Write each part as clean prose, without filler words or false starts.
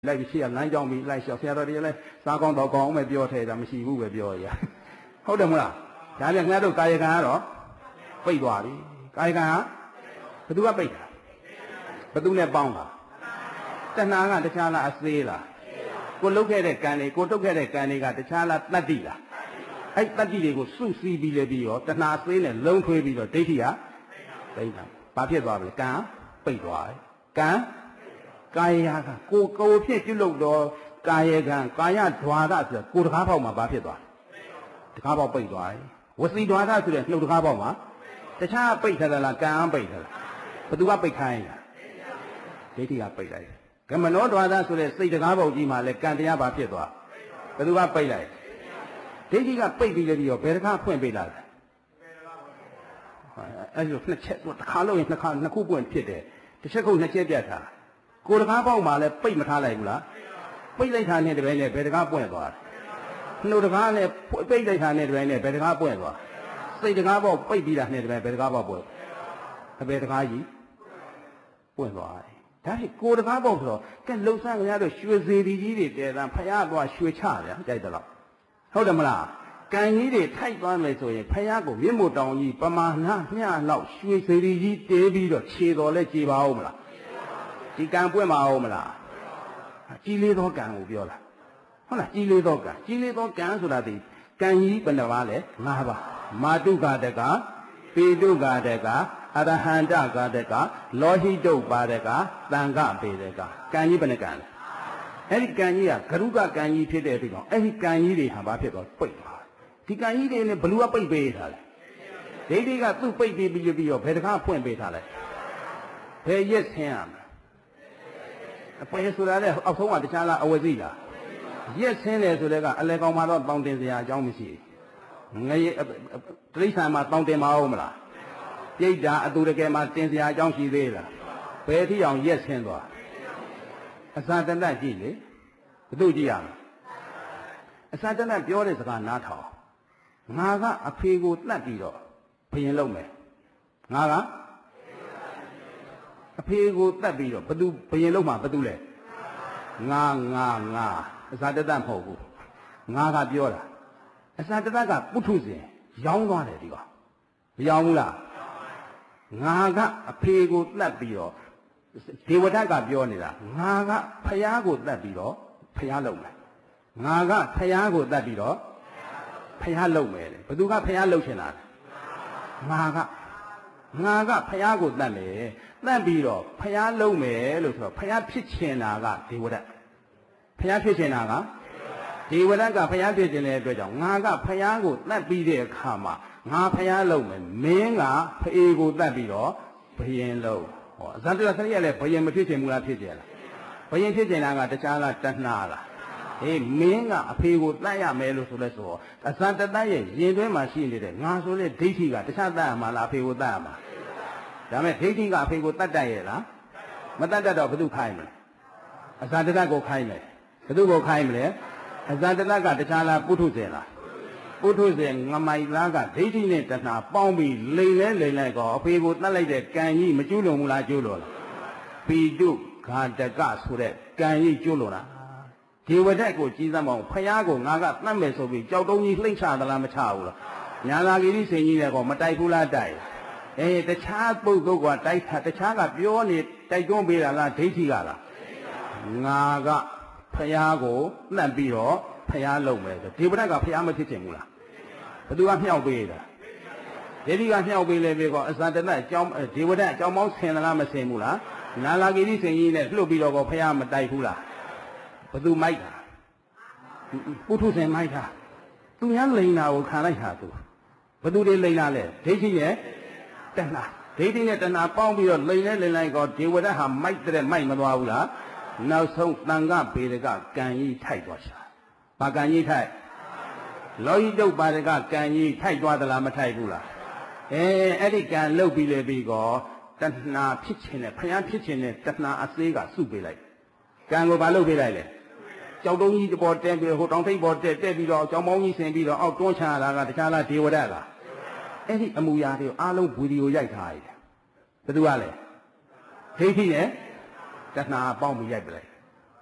လိုက်ပြီးရှေ့ကလမ်းကြောင်းပြီးလိုက်လျှောက်ဆရာတော်တွေလည်းစားကောင်းတော့ကောင်းမဲ့ပြောထဲတာမရှိဘူးပဲပြောရဟုတ်တယ်မလားဒါပြန်ခင်ဗျားတို့ကာယကံကတော့ပိတ်သွားပြီကာယကံကဘယ်သူကပိတ်တာဘယ်သူနဲ့ပေါင်းတာတဏှာကတခြားလားအသေးလားကိုလုတ်ခဲ့တဲ့ကံတွေကိုတုတ်ခဲ့တဲ့ကံတွေကတခြားလားတတ္တိလားအဲ့တတ္တိတွေကိုစုစည်းပြီးလေပြီးတော့တဏှာသေးနဲ့လုံးထွေးပြီးတော့ဒိဋ္ဌိကပိတ်တာဘာဖြစ်သွားပြီကံပိတ်သွားပြီကံကာယကကိုဖြစ်ပြုလုပ်တော့ကာယကံကာယဓွာရဆိုကိုတကားပေါက်မှာဘာဖြစ်သွားတကားပေါက်ပိတ်သွားတယ်ဝစီဓွာရဆိုတဲ့နှုတ်တကားပေါက်မှာတခြားပိတ်ထားသလားကံပိတ်ထားလားဘသူကပိတ်ခိုင်းတာဒိဋ္ဌိကပိတ်လိုက်ကမနောဓွာရဆိုတဲ့စိတ်တကားပေါက်ကြီးမှာလဲကံတရားဘာဖြစ်သွားဘသူကပိတ်လိုက်ဒိဋ္ဌိကပိတ်ပြီးလည်းပြီးတော့ဘယ်တကားဖွင့်ပေးလာလဲအဲ့လိုနှစ်ချက်တစ်ခါလို့ရင်နှစ်ခုပွင့်ဖြစ်တယ်တစ်ချက်ခုနှစ်ချက်ပြတ်ထားကိုတကားပေါက်မှာလဲပိတ်မထားလိုက်ဘူးလားပိတ်လိုက်တာနဲ့တပည့်နဲ့ဘယ်တကားပွင့်သွားတယ်နှုတ်တကားနဲ့ပိတ်လိုက်တာနဲ့တပည့်နဲ့ဘယ်တကားပွင့်သွားစိတ်တကားပေါက်ပိတ်ပြီးတာနဲ့တပည့်ဘယ်တကားပေါက်ပွင့်အဘယ်တကားကြီးပွင့်သွားတယ်ဒါဖြင့်ကိုတကားပေါက်ဆိုတော့ကဲလုံဆန်းကြရတော့ရွှေစေတီကြီးတွေတဲတန်းဖယားသွားရွှေချဗျာကြိုက်တယ်လို့ဟုတ်တယ်မလားကံကြီးတွေထိုက်သွားမယ်ဆိုရင်ဖယားကိုမြင့်မို့တောင်ကြီးပမာဏမျှလောက်ရွှေစေတီကြီးတဲပြီးတော့ခြေတော်လဲခြေပါဦးမလားဒီကံပွင့်မအောင်မလားကြီးလေးသောကံကိုပြောတာဟုတ်လားကြီးလေးသောကံဆိုတာဒီကံကြီးဘယ်နှပါလဲ၅ပါးမာတုကတကပေတုကတကအရဟန္တကတကလောဟိတုပါတကသံဃပေတကကံကြီးဘယ်နှကံလဲအဲ့ဒီကံကြီးကဂရုကကံကြီးဖြစ်တဲ့ပြီးတော့အဲ့ဒီကံကြီးတွေဟာဘာဖြစ်သွားပိတ်သွားဒီကံကြီးတွေနဲ့ဘလူကပိတ်ပေးထားလဲဒိဋ္ဌိကသူ့ပိတ်ပေးပြီးတော့ဘယ်တကားဖွင့်ပေးထားလဲဘယ်ရက်ဆင်းရမလဲအပွဲဆိုတာလည်းအောက်ဆုံးကတခြားလားအဝစီလားရက်ဆင်းတယ်ဆိုတဲ့ကအလဲကောင်မှာတော့တောင်းတင်စရာအကြောင်းမရှိဘူးငရေတိရစ္ဆာန်မှာတောင်းတင်မအောင်မလားပြိတ္တာအတူတကယ်မှာတင်စရာအကြောင်းရှိသေးလားဘယ်ထိအောင်ရက်ဆင်းသွားအစာတဏ္ဍကြည့်လေဘသူကြည့်ရမလဲအစာတဏ္ဍပြောတဲ့စကားနားထောင်ငါကအဖေကိုတတ်ပြီးတော့ဘယင်လုံးမယ်ငါကအဖေကိုတတ်ပြီးတော့ဘသူဘယင်လုံးမှာဘသူလဲငါအစာတတမဟုတ်ဘူးငါကပြောတာအစာတတကပုထုဇဉ်ရောင်းသွားတယ်ဒီကမရောင်းဘူးလားငါကအဖေကိုတတ်ပြီးတော့ဒေဝဒတ်ကပြောနေတာငါကဖယားကိုတတ်ပြီးတော့ဖယားလုံးမယ်ငါကဖယားကိုတတ်ပြီးတော့ဖယားလုံးမယ်ဘသူကဖယားလုံးချင်တာငါကဖယားကိုတတ်မယ်တတ်ပြီးတော့ဖယားလုံးမယ်လို့ဆိုတော့ဖယားဖြစ်ချင်တာကဒေဝဒတ်ဖယားဖြစ်ချင်တာကဒေဝဒတ်ကဖယားဖြစ်ချင်တဲ့အတွက်ကြောင့်ငါကဖယားကိုတတ်ပြီးတဲ့အခါမှာငါဖယားလုံးမယ်မင်းကဖေကိုတတ်ပြီးတော့ဘယင်လုံးဟောဇန်တရခရိယလည်းဘယင်မဖြစ်ချင်ဘူးလားဖြစ်ကြလားဘယင်ဖြစ်ချင်တာကတခြားလားတဏှာလားအေးမင်းကအဖေကိုတတ်ရမယ်လို့ဆိုလဲဆိုတော့အဇန်တတရဲ့ရင်တွင်းမှာရှိနေတဲ့ငါဆိုတဲ့ဒိဋ္ဌိကတခြားတတ်ရမှာလားအဖေကိုတတ်ရမှာဒါမဲ့ဒိဋ္ဌိကအဖေကိုတတ်တတ်ရဲ့လားမတတ်တတ်တော့ဘု து ခိုင်းမလဲအဇန်တတကိုခိုင်းမယ်ဘု து ကိုခိုင်းမလဲအဇန်တတကတခြားလားပုထုဇဉ်လားပုထုဇဉ်ငမိုက်လားကဒိဋ္ဌိနဲ့တဏှာပေါင်းပြီးလိန်လဲကောအဖေကိုတတ်လိုက်တဲ့ကံကြီးမကျူးလွန်ဘူးလားကျူးလွန်လားပိတုဃာတကဆိုတဲ့ကံကြီးကျူးလွန်လားဒေဝဒတ်ကိုကြီးစမ်းမအောင်ဖယားကိုငါကတတ်မယ်ဆိုပြီးကြောက်တုံးကြီးလှိမ့်ချသလားမချဘူးလားညာလာဂီရိစင်ကြီးလည်းကောမတိုက်ဘူးလားတိုက်တခြားပုဂ္ဂိုလ်ကတိုက်တာတခြားကပြောနေတိုက်တွန်းပေးတာလားဒိဋ္ဌိကလားငါကဖယားကိုနှံ့ပြီးတော့ဖယားလုံးမယ်ဆိုဒေဝဒတ်ကဖယားမဖြစ်ချင်ဘူးလားဘသူကမြောက်ပေးတာဒိဋ္ဌိကမြောက်ပေးလဲပြီးတော့အဇန်တနတ်အကြောင်းဒေဝဒတ်အကြောင်းပေါင်းဆင်လားမဆင်ဘူးလားနာလာဂီရိစင်ကြီးနဲ့လှုပ်ပြီးတော့ကောဖယားမတိုက်ဘူးလားဘသူမိုက်တာပုထုဇဉ်မိုက်တာသူများလိန်တာကိုခံလိုက်တာသူဘသူတွေလိန်တာလဲဒိဋ္ဌိရဲ့တဏှာဒိဋ္ဌိနဲ့တဏှာပေါင်းပြီးတော့လိန်လိုက်ကောဒေဝဒတ်ဟာမိုက်တဲ့မိုက်မသွားဘူးလားနောက်ဆုံးသံဃပေတကကံကြီးထိုက်သွားရှာဘာကံကြီးထိုက်လောဟိတုပါဒကကံကြီးထိုက်သွားသလားမထိုက်ဘူးလားအဲ့ဒီကံလုတ်ပြီးလေပြီးကောတဏှာဖြစ်ခြင်းနဲ့ဖယားဖြစ်ခြင်းနဲ့တဏှာအသေးကစုပေးလိုက်ကံကိုဘာလုပ်ပေးလိုက်လဲကြောက်တုံးကြီးပေါ်တက်ပြီးဟိုတောင်ထိပ်ပေါ်တက်ပြီးတော့ကြောင်ပေါင်းကြီးဆင်ပြီးတော့အောက်တွန်းချလာတာကတခြားလားဒေဝဒတ်လားအဲ့ဒီအမူအရာတွေကိုအားလုံးဗီဒီယိုရိုက်ထားရတယ်ဘယ်သူကလဲဒိဋ္ဌိနဲ့တဏှာပေါင်းပြီးရိုက်ပလိုက်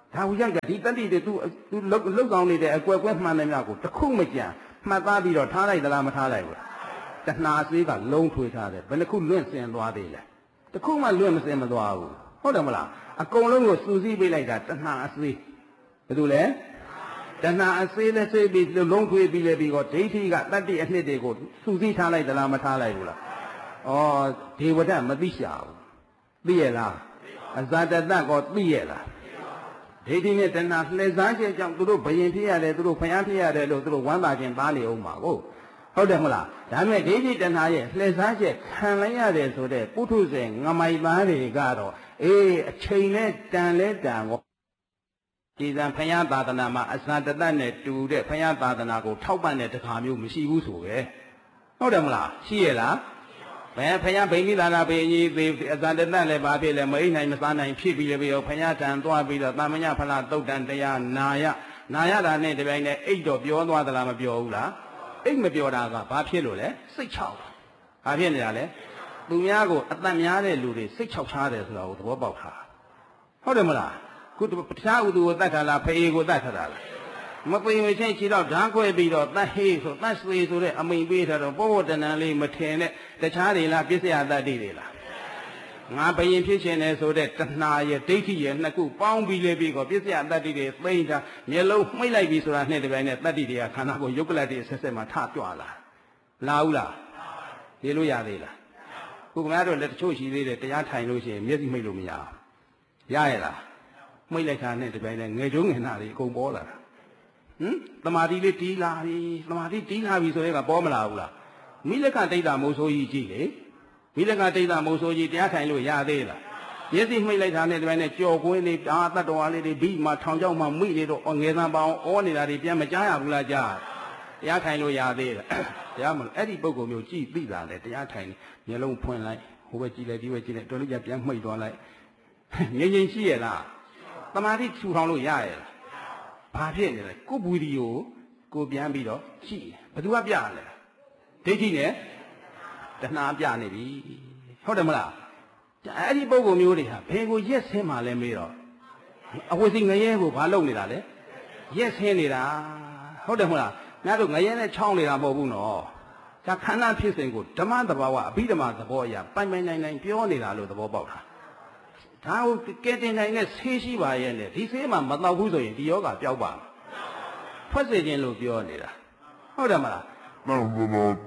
ဒါဝိရကဒီတတိတွေသူလောက်ကောင်းနေတဲ့အကွယ်ကွဲမှန်တယ်များကိုတစ်ခုမကြံမှတ်သားပြီးတော့ထားလိုက်သလားမထားလိုက်ဘူးလားတဏှာအစေးကလုံးထွေးထားတယ်ဘယ်နှခုလွင့်စင်သွားသေးလဲတစ်ခုမှလွင့်မစင်မသွားဘူးဟုတ်တယ်မလားအကုန်လုံးကိုစူးစီးပေးလိုက်တာတဏှာအစေးဘယ်သူလဲတဏှာအစေးနဲ့စိတ်ပြီးလုံးထွေးပြီးလေပြီးတော့ဒိဋ္ဌိကတတ္တိအနှစ်တွေကိုစူးစီးထားလိုက်သလားမထားလိုက်ဘူးလားဩဒေဝဒမသိရှာဘူးသိရလားအဇာတတကောသိရလားဒိဋ္ဌိနဲ့တဏှာလှည့်စားခြင်းကြောင့်သူတို့ဘယင်ဖြစ်ရတယ်သူတို့ဖျားဖြစ်ရတယ်လို့သူတို့ဝမ်းသာခြင်းသားနေအောင်ပါကိုဟုတ်တယ်မလားဒါပေမဲ့ဒိဋ္ဌိတဏှာရဲ့လှည့်စားချက်ခံလိုက်ရတယ်ဆိုတဲ့ပုထုဇဉ်ငမိုက်သားတွေကတော့အေးအချိန်နဲ့တန်လဲတန်ကောဒီဇံဖျားသာသနာမှာအဇာတတနဲ့တူတဲ့ဖျားသာသနာကိုထောက်ပံ့တဲ့တခါမျိုးမရှိဘူးဆိုပဲဟုတ်တယ်မလားရှိရလားဘယ်ဖယားဘိမိသာနာဘေးကြီးသေးအဇာတတလည်းဘာဖြစ်လဲမအိနိုင်မစားနိုင်ဖြစ်ပြီးလည်းပြီးတော့ဖယားထံသွားပြီးတော့တာမညဖလားတုတ်တန်တရားနာရတာနဲ့တပြိုင်တည်းအိတ်တော့ပြောသွားသလားမပြောဘူးလားအိတ်မပြောတာကဘာဖြစ်လို့လဲစိတ်ချောက်ဘာဖြစ်နေတာလဲသူများကိုအသက်များတဲ့လူတွေစိတ်ချောက်ချားတယ်ဆိုတာကိုသဘောပေါက်တာဟုတ်တယ်မလားခုတခြားဥသူကိုတတ်ခါလားဖေးကိုတတ်ခါလားမပိမချင်းခြေတော့ဓာခွဲပြီးတော့တတ်ဟေးဆိုတတ်ဆွေဆိုတဲ့အမိန်ပေးထားတော့ပေါ်တဏ္ဍန်လေးမထင်နဲ့တခြားတွေလားပြစ္ဆယတတ္တိတွေလားငါဘယင်ဖြစ်ရှင်တယ်ဆိုတဲ့တဏှာရဲ့ဒိဋ္ဌိရဲ့နှစ်ခုပေါင်းပြီးလေပြီးတော့ပြစ္ဆယတတ္တိတွေသိမ့်တာမျက်လုံးမှိတ်လိုက်ပြီဆိုတာနဲ့တပြိုင်နဲ့တတ္တိတွေကခန္ဓာကိုယ်ယုတ်ကလတ်တွေဆက်ဆက်မှထကြွလာဘူးလားပြေလို့ရသေးလားခုခင်ဗျားတို့လည်းတချို့ရှိသေးတယ်တရားထိုင်လို့ရှိရင်မျက်စိမှိတ်လို့မရရရဲ့လားမှိတ်လိုက်တာနဲ့တပြိုင်နဲ့ငယ်ကျုံငယ်နာတွေအကုန်ပေါ်လာတာသမာဓိလေးတီးလာပြီသမာဓိတီးလာပြီဆိုရင်ကပေါ်မလာဘူးလားမိလက္ခဒိဋ္ဌမိုးဆိုးကြီးကြည့်လေမိလက္ခဒိဋ္ဌမိုးဆိုးကြီးတရားထိုင်လို့ရသေးလားမျက်စိမှိတ်လိုက်တာနဲ့ဒီပိုင်းနဲ့ကြော်ကွင်းလေးတတ်တော်လေးတွေပြီးမှထောင်ချောက်မှမိနေတော့ငယ်သံပေါအောင်ဩနေတာတွေပြန်မကြားရဘူးလားကြားတရားထိုင်လို့ရသေးလားတရားမလို့အဲ့ဒီပုံကောင်မျိုးကြည့်သိတာလေတရားထိုင်မျက်လုံးဖွင့်လိုက်ဟိုဘက်ကြည့်လိုက်ဒီဘက်ကြည့်လိုက်တော်လေးပြန်မှိတ်သွားလိုက်ငြိမ်ငြိမ်ရှိရလားသမာဓိထူထောင်လို့ရရဲ့လားဘာဖြစ်နေလဲကိုယ်ဘူဒီကိုပြန်ပြီးတော့ရှိဘယ်သူကပြရလဲဒိဋ္ဌိနဲ့တဏှာပြနေပြီဟုတ်တယ်မလားအဲ့ဒီပုံကောင်မျိုးတွေဟာဘယ်ကိုရက်ဆင်းမှလဲမေးတော့အဝိစိငရဲကိုဘာလုပ်နေတာလဲရက်ဆင်းနေတာဟုတ်တယ်မလားငါတို့ငရဲနဲ့ချောင်းနေတာမဟုတ်ဘူးနော်ဒါခန္ဓာဖြစ်စဉ်ကိုဓမ္မသဘာဝအဘိဓမ္မာသဘောအရာပိုင်နိုင်ပြောနေတာလို့သဘောပေါက်တာဒါကိုကဲတင်နိုင်တဲ့ဆေးရှိပါရဲ့နဲ့ဒီဆေးမှမတော့ဘူးဆိုရင်ဒီယောဂပျောက်ပါမှာဖွက်စေခြင်းလို့ပြောနေတာဟုတ်တယ်မလားတော့ခရီးလိုက်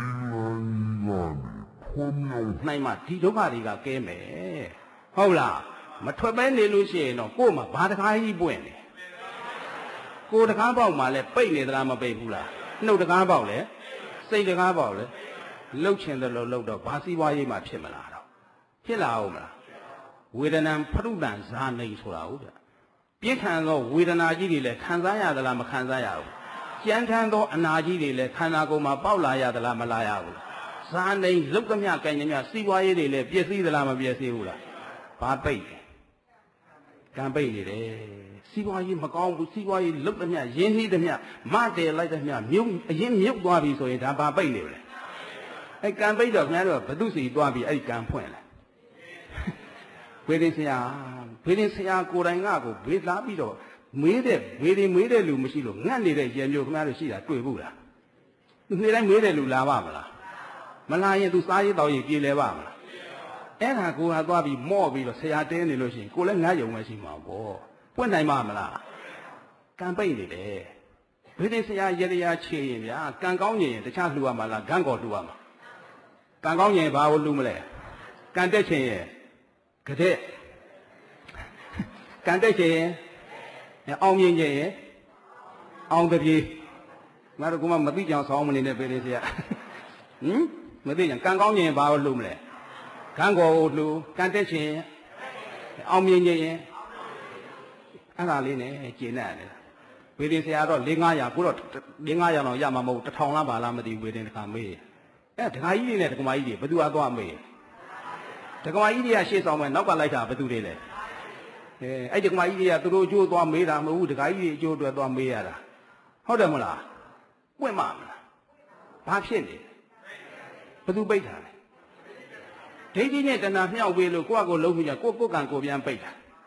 နိုင်မှဒီဒုက္ခတွေကကဲမယ်ဟုတ်လားမထွက်ပဲနေလို့ရှိရင်တော့ကို့မှာဘာတကားကြီးပွင့်နေကိုယ်တကားပေါက်မှာလဲပိတ်နေသလားမပိတ်ဘူးလားနှုတ်တကားပေါက်လဲစိတ်တကားပေါက်လဲလှုပ်ချင်တယ်လို့လှုပ်တော့ဘာစီးပွားရေးမှဖြစ်မလားတော့ဖြစ်လာအောင်မလားဝေဒနာဖရုဒံဇာနေဆိုတာဟုတ်ဗျပြင်းထန်သောဝေဒနာကြီးတွေလည်းခံစားရသလားမခံစားရဘူးကြမ်းထမ်းသောအနာကြီးတွေလည်းခန္ဓာကိုယ်မှာပေါက်လာရသလားမလာရဘူးဇာနေလုတ်သမျှကံကြမျှစီးပွားရေးတွေလည်းပြည့်စည်သလားမပြည့်စည်ဘူးလားဘာပိတ်ကံပိတ်နေတယ်စီးပွားရေးမကောင်းဘူးစီးပွားရေးလုတ်သမျှရင်းနှီးသမျှမတည်လိုက်သမျှမြုပ်အရင်မြုပ်သွားပြီဆိုရင်ဒါဘာပိတ်နေလဲအဲကံပိတ်တော့ခင်ဗျားတို့ကဘုသူစီသွားပြီးအဲ့ဒီကံဖွင့်လာဝေဒင်ဆရာကိုယ်တိုင်ကကိုဘေးလာပြီးတော့မေးတဲ့လူမရှိလို့ငတ်နေတဲ့ရေမျိုးခင်ဗျားတို့ရှိတာတွေ့ဘူးလားသူနေ့တိုင်းမေးတဲ့လူလာပါမလားမလာရင်သူစားရေးတောက်ရေးပြေလဲပါမလားအဲ့ဒါကိုကသွားပြီးမော့ပြီးတော့ဆရာတင်းနေလို့ရှိရင်ကိုလည်းငတ်ယုံပဲရှိမှာပေါ့ပွင့်နိုင်ပါမလားကံပိတ်နေတယ်ဝေဒင်ဆရာရေတရားချေရင်ဗျာကံကောင်းရင်တခြားလှူရမှာလားဂန်းကော်လှူရမှာကံကောင်းရင်ဘာကိုလှူမလဲကံတက်ချင်ရဲ့ကတဲ့ကံတက်ချင်ရင်အောင်မြင်ခြင်းရင်အောင်တပြေငါတို့ကမသိကြအောင်ဆောင်းမနေနဲ့ပေးနေစရာမသိကြကံကောင်းခြင်းဘာလို့လှုပ်မလဲကံကောကိုလှုပ်ကံတက်ခြင်းအောင်မြင်ခြင်းရင်အဲ့ဒါလေးနဲ့ကျင့်ရတယ်ဝေဒင်ဆရာတော့4-500ကိုတော့4-500တော့ရမှာမဟုတ်1000လားပါလားမသိဝေဒင်တခါမေးအဲ့ဒကာကြီးတွေနဲ့ဒကမာကြီးတွေဘယ်သူအသွားမေးဒကမာကြီးတွေကရှေ့ဆောင်မယ်နောက်ကလိုက်တာဘယ်သူတွေလဲအဲ့ဒကမာကြီးတွေကသူတို့အကျိုးသွားမေးတာမဟုတ်ဘူးဒကာကြီးတွေအကျိုးအတွက်သွားမေးရတာဟုတ်တယ်မလားပွင့်မလားဘာဖြစ်နေဘယ်သူပိတ်တာလဲဒိဋ္ဌိနဲ့တဏှာမြောက်ပေးလို့ကိုယ့်အကိုလုံးမိကြကိုယ့်ကံကိုပြန်ပိတ်တာ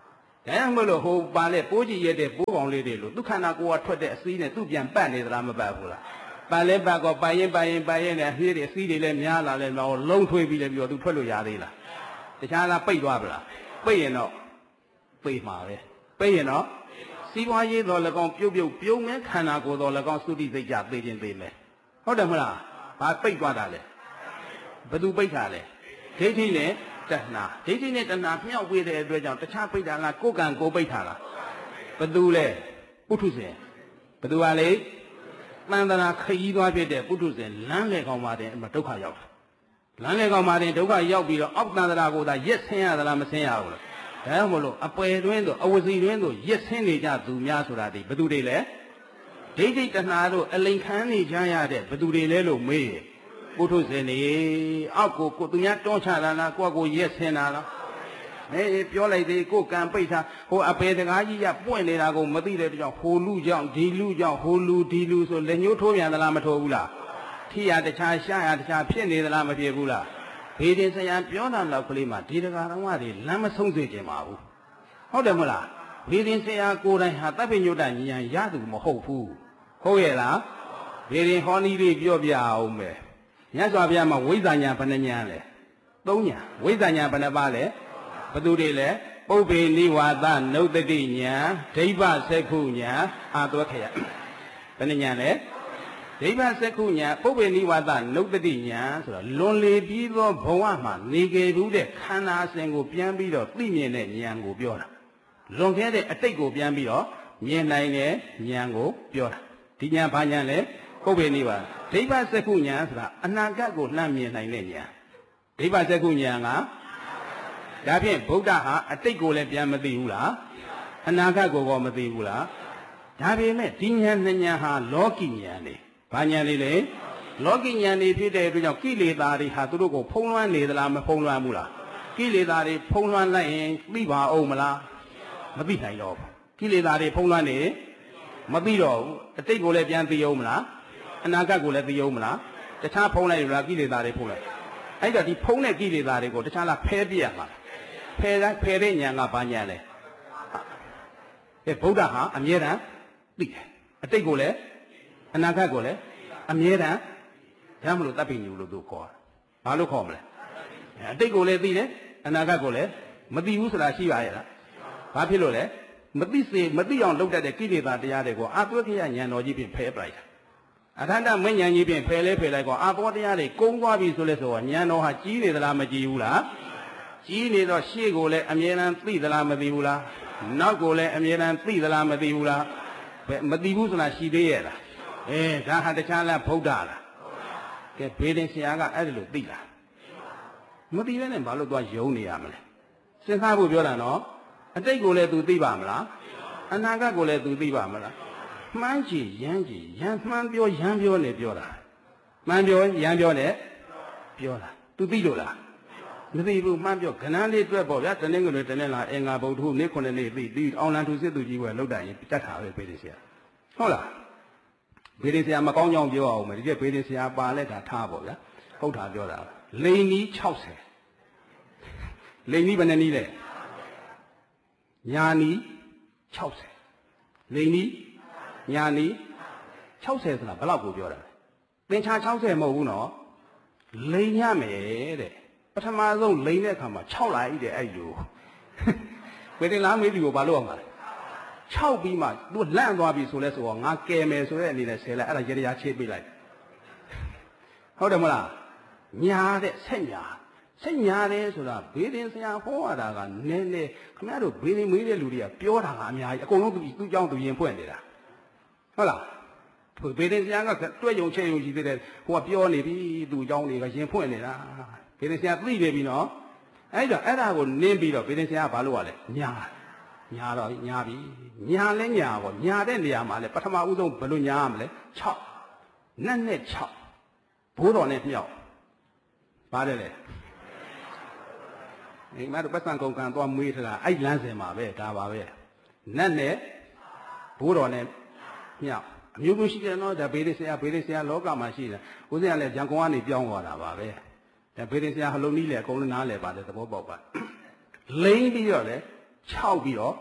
ဒါမှမဟုတ်ဟိုပါလေပိုးကြီးရတဲ့ပိုးကောင်လေးတွေလို့သူခန္ဓာကိုယ်ကထွက်တဲ့အစည်းနဲ့သူပြန်ပတ်နေသလားမပတ်ဘူးလားပတ်လဲပတ်ကောပတ်ရင်နဲ့နှေးတွေအစည်းတွေလည်းများလာလဲတော့လုံးထွေးပြီးလည်းပြီးတော့သူထွက်လို့ရသေးလားတခြားလားပိတ်သွားပါလားပိတ်ရင်တော့ပိတ်မှာပဲပိတ်ရင်တော့စီးပွားရေးတော်၎င်းပြုံးမဲခန္ဓာကိုယ်တော်၎င်းသုတိစိတ်ကြသိခြင်းသိမယ်ဟုတ်တယ်မလားဘာပိတ်သွားတာလဲဘယ်သူပိတ်တာလဲဒိဋ္ဌိနဲ့တဏှာဒိဋ္ဌိနဲ့တဏှာမြောက်ဝေးတဲ့အတွက်ကြောင့်တခြားပိတ်တာလားကိုယ်ကံကိုပိတ်တာလားဘယ်သူလဲပုထုဇဉ်ဘယ်သူကလေတန်တရာခရီးသွားဖြစ်တဲ့ပုထုဇဉ်လမ်းလေကောင်ပါတယ်အမှဒုက္ခရောက်တာလမ်းလေကောင်ပါတယ်ဒုက္ခရောက်ပြီးတော့အောက်တန်တရာကိုသာရက်ဆင်းရသလားမဆင်းရဘူးလားဒါကြောင့်မလို့အပယ်တွင်းတို့အဝစီတွင်းတို့ရက်ဆင်းနေကြသူများဆိုတာဒီဘယ်သူတွေလဲဒိဋ္ဌိတဏှာတို့အလိန်ခံနေကြရတဲ့ဘယ်သူတွေလဲလို့မေးပုထုဇဉ်နေအောက်ကိုသူများတွန်းချတာလားကိုရက်ဆင်းတာလားပြောလိုက်သေးကိုကံပိတ်ထားဟိုအပေတကားကြီးကပွင့်နေတာကိုမသိတဲ့ကြောင့်ဟိုလူကြောင့်ဒီလူကြောင့်ဟိုလူဒီလူဆိုလက်ညှိုးထိုးပြန်သလားမထိုးဘူးလားထိရတခြားရှာရတခြားဖြစ်နေသလားမဖြစ်ဘူးလားဘေးတင်ဆရာပြောတာလောက်ကလေးမှာဒီတကားတော်ကတွေလမ်းမဆုံးစေခြင်းပါဘူးဟုတ်တယ်မဟုတ်လားဘေးတင်ဆရာကိုယ်တိုင်ဟာတပ်ပိညုတ္တဉာဏ်ရသူမဟုတ်ဘူးဟုတ်ရဲ့လားဘေးတင်ဟောနီးလေးပြောပြအောင်မယ်မြတ်စွာဘုရားမှာဝိဇ္ဇာဉာဏ်ဘယ်နှဉာဏ်လဲ၃ဉာဏ်ဝိဇ္ဇာဉာဏ်ဘယ်နှပါလဲဘသူတွေလဲပုပ္ပေနိဝါဒနုတ္တိညာဒိဗ္ဗစက္ခုညာအာသွဲခရဘယ်နှညာလဲဒိဗ္ဗစက္ခုညာပုပ္ပေနိဝါဒနုတ္တိညာဆိုတော့လွန်လေပြီးသောဘဝမှာနေခဲ့ဘူးတဲ့ခန္ဓာအစဉ်ကိုပြန်ပြီးတော့သိမြင်တဲ့ဉာဏ်ကိုပြောတာလွန်ခဲ့တဲ့အတိတ်ကိုပြန်ပြီးတော့မြင်နိုင်တဲ့ဉာဏ်ကိုပြောတာဒီဉာဏ်ဘာဉာဏ်လဲပုပ္ပေနိဝါဒဒိဗ္ဗစက္ခုညာဆိုတာအနာဂတ်ကိုလှမ်းမြင်နိုင်တဲ့ဉာဏ်ဒိဗ္ဗစက္ခုညာကဒါဖြင့်ဗုဒ္ဓဟာအတိတ်ကိုလည်းပြန်မသိဘူးလားအနာဂတ်ကိုကောမသိဘူးလားဒါပေမဲ့ဒီဉာဏ်နှစ်ဉာဏ်ဟာလောကီဉာဏ်လေဘာဉာဏ်လေးလဲလောကီဉာဏ်တွေဖြစ်တဲ့အတွက်ကြောင့်ကိလေသာတွေဟာသူတို့ကိုဖုံးလွှမ်းနေသလားမဖုံးလွှမ်းဘူးလားကိလေသာတွေဖုံးလွှမ်းလိုက်ရင်သိပါအောင်မလားမသိနိုင်တော့ဘူးကိလေသာတွေဖုံးလွှမ်းနေမသိတော့ဘူးအတိတ်ကိုလည်းပြန်သိအောင်မလားအနာဂတ်ကိုလည်းသိအောင်မလားတခြားဖုံးလိုက်လို့လားကိလေသာတွေဖုံးလိုက်အဲ့တော့ဒီဖုံးတဲ့ကိလေသာတွေကိုတခြားလားဖဲပြရမှာဖယ်တဲ့ဉာဏ်ကဘာဉာဏ်လဲဗုဒ္ဓဟာအမြဲတမ်းသိတယ်အတိတ်ကိုလည်းအနာဂတ်ကိုလည်းအမြဲတမ်းဒါမှမဟုတ်တပ်ပိညူလို့သူခေါ်တာဘာလို့ခေါ်မလဲအတိတ်ကိုလည်းသိတယ်အနာဂတ်ကိုလည်းမသိဘူးဆိုတာရှိပါရဲ့လားဘာဖြစ်လို့လဲမသိအောင်လုပ်တတ်တဲ့ကိလေသာတရားတွေကိုအာသွဲခရဉာဏ်တော်ကြီးဖြင့်ဖယ်ပလိုက်တာအထန္တမဉာဏ်ကြီးဖြင့်ဖယ်လိုက်ကောအာသောတရားတွေကုန်းသွားပြီဆိုလဲဆိုတော့ဉာဏ်တော်ဟာကြီးနေသလားမကြီးဘူးလားကြီးနေတော့ရှေ့ကိုလည်းအမြဲတမ်းသိသလားမသိဘူးလားနောက်ကိုလည်းအမြဲတမ်းသိသလားမသိဘူးလားမသိဘူးဆိုတာရှိသေးရဲ့လားဒါဟာတခြားလားဗုဒ္ဓလားကဲဘေးတင်ဆရာကအဲ့ဒါလို့သိလားမသိဘဲနဲ့ဘာလို့သွားယုံနေရမလဲစဉ်းစားဖို့ပြောတာနော်အတိတ်ကိုလည်း तू သိပါမလားအနာဂတ်ကိုလည်း तू သိပါမလားမှန်းကြည့်ရမ်းမှန်းပြောရမ်းပြောနေပြောတာမှန်းပြောရမ်းပြောနေပြောတာ तू သိလို့လားမသိဘူးမှန်းပြောခဏလေးတွက်ပေါ့ဗျာတနေ့ကလေးတနေ့လားအင်္ဂါဗုဒ္ဓဟုနေ့9နေ့သိအောင်လန်သူစစ်သူကြီးကလောက်တာရင်တတ်တာပဲဘေးတင်ဆရာဟုတ်လားဘေးတင်ဆရာမကောင်းကြောင်ပြောအောင်မယ်ဒီကဘေးတင်ဆရာပါလက်တာထားပေါ့ဗျာဟုတ်တာပြောတာလိန်နီး60လိန်နီးဘယ်နှနီးလဲညာနီး60လိန်နီးညာနီး60ဆိုတာဘယ်လောက်ကိုပြောတာလဲသင်္ချာ60မဟုတ်ဘူးနော်လိန်ရမယ်တဲ့ပထမဆုံးလိန်တဲ့အခါမှာ6လိုက်တဲ့အဲ့လိုဝေတင်လားမေးသူကိုဘာလို့အောင်ပါလဲ6ပြီးမှသူလန့်သွားပြီဆိုလဲဆိုတော့ငါကယ်မယ်ဆိုတဲ့အနေနဲ့ဆယ်လိုက်အဲ့ဒါရေတရားချေးပေးလိုက်ဟုတ်တယ်မလားညာတဲ့ဆက်ညာတယ်ဆိုတာဘေးတင်ဆရာဟောရတာကနည်းနည်းခင်ဗျားတို့ဘေးတင်မေးတဲ့လူတွေကပြောတာကအများကြီးအကုန်လုံးသူ့ကြောင့်သူရင်ဖွင့်နေတာဟုတ်လားဘေးတင်ဆရာကတွက်ယုံချက်ယုံကြည့်သေးတယ်ဟိုကပြောနေပြီသူ့ကြောင့်တွေကရင်ဖွင့်နေတာဘေးတင်ဆရာသိနေပြီနော်အဲ့တော့အဲ့ဒါကိုနင်းပြီးတော့ဘေးတင်ဆရာကဘာလုပ်ရလဲညာတော့ညာပြီညာလဲညာပေါ့ညာတဲ့နေရာမှာလဲပထမဦးဆုံးဘယ်လိုညာရမလဲ6နတ်နဲ့6ဘိုးတော်နဲ့မြောက်ပါတယ်လေဒီမှာတော့ပတ်စံကုန်ကန်သွားမွေးထတာအဲ့လမ်းစဉ်မှာပဲဒါပါပဲနတ်နဲ့ဘိုးတော်နဲ့မြောက်အမျိုးမျိုးရှိတယ်နော်ဒါဘေးတင်ဆရာလောကမှာရှိတယ်ဦးဇင်းကလည်းဂျန်ကုန်ကနေပြောင်းသွားတာပါပဲဒါဘေးတင်ဆရာဟလုံးနီးလေအကုန်လုံးနားလေပါတယ်သဘောပေါက်ပါလိမ့်ပြီးတော့လေ6ပြီးတော့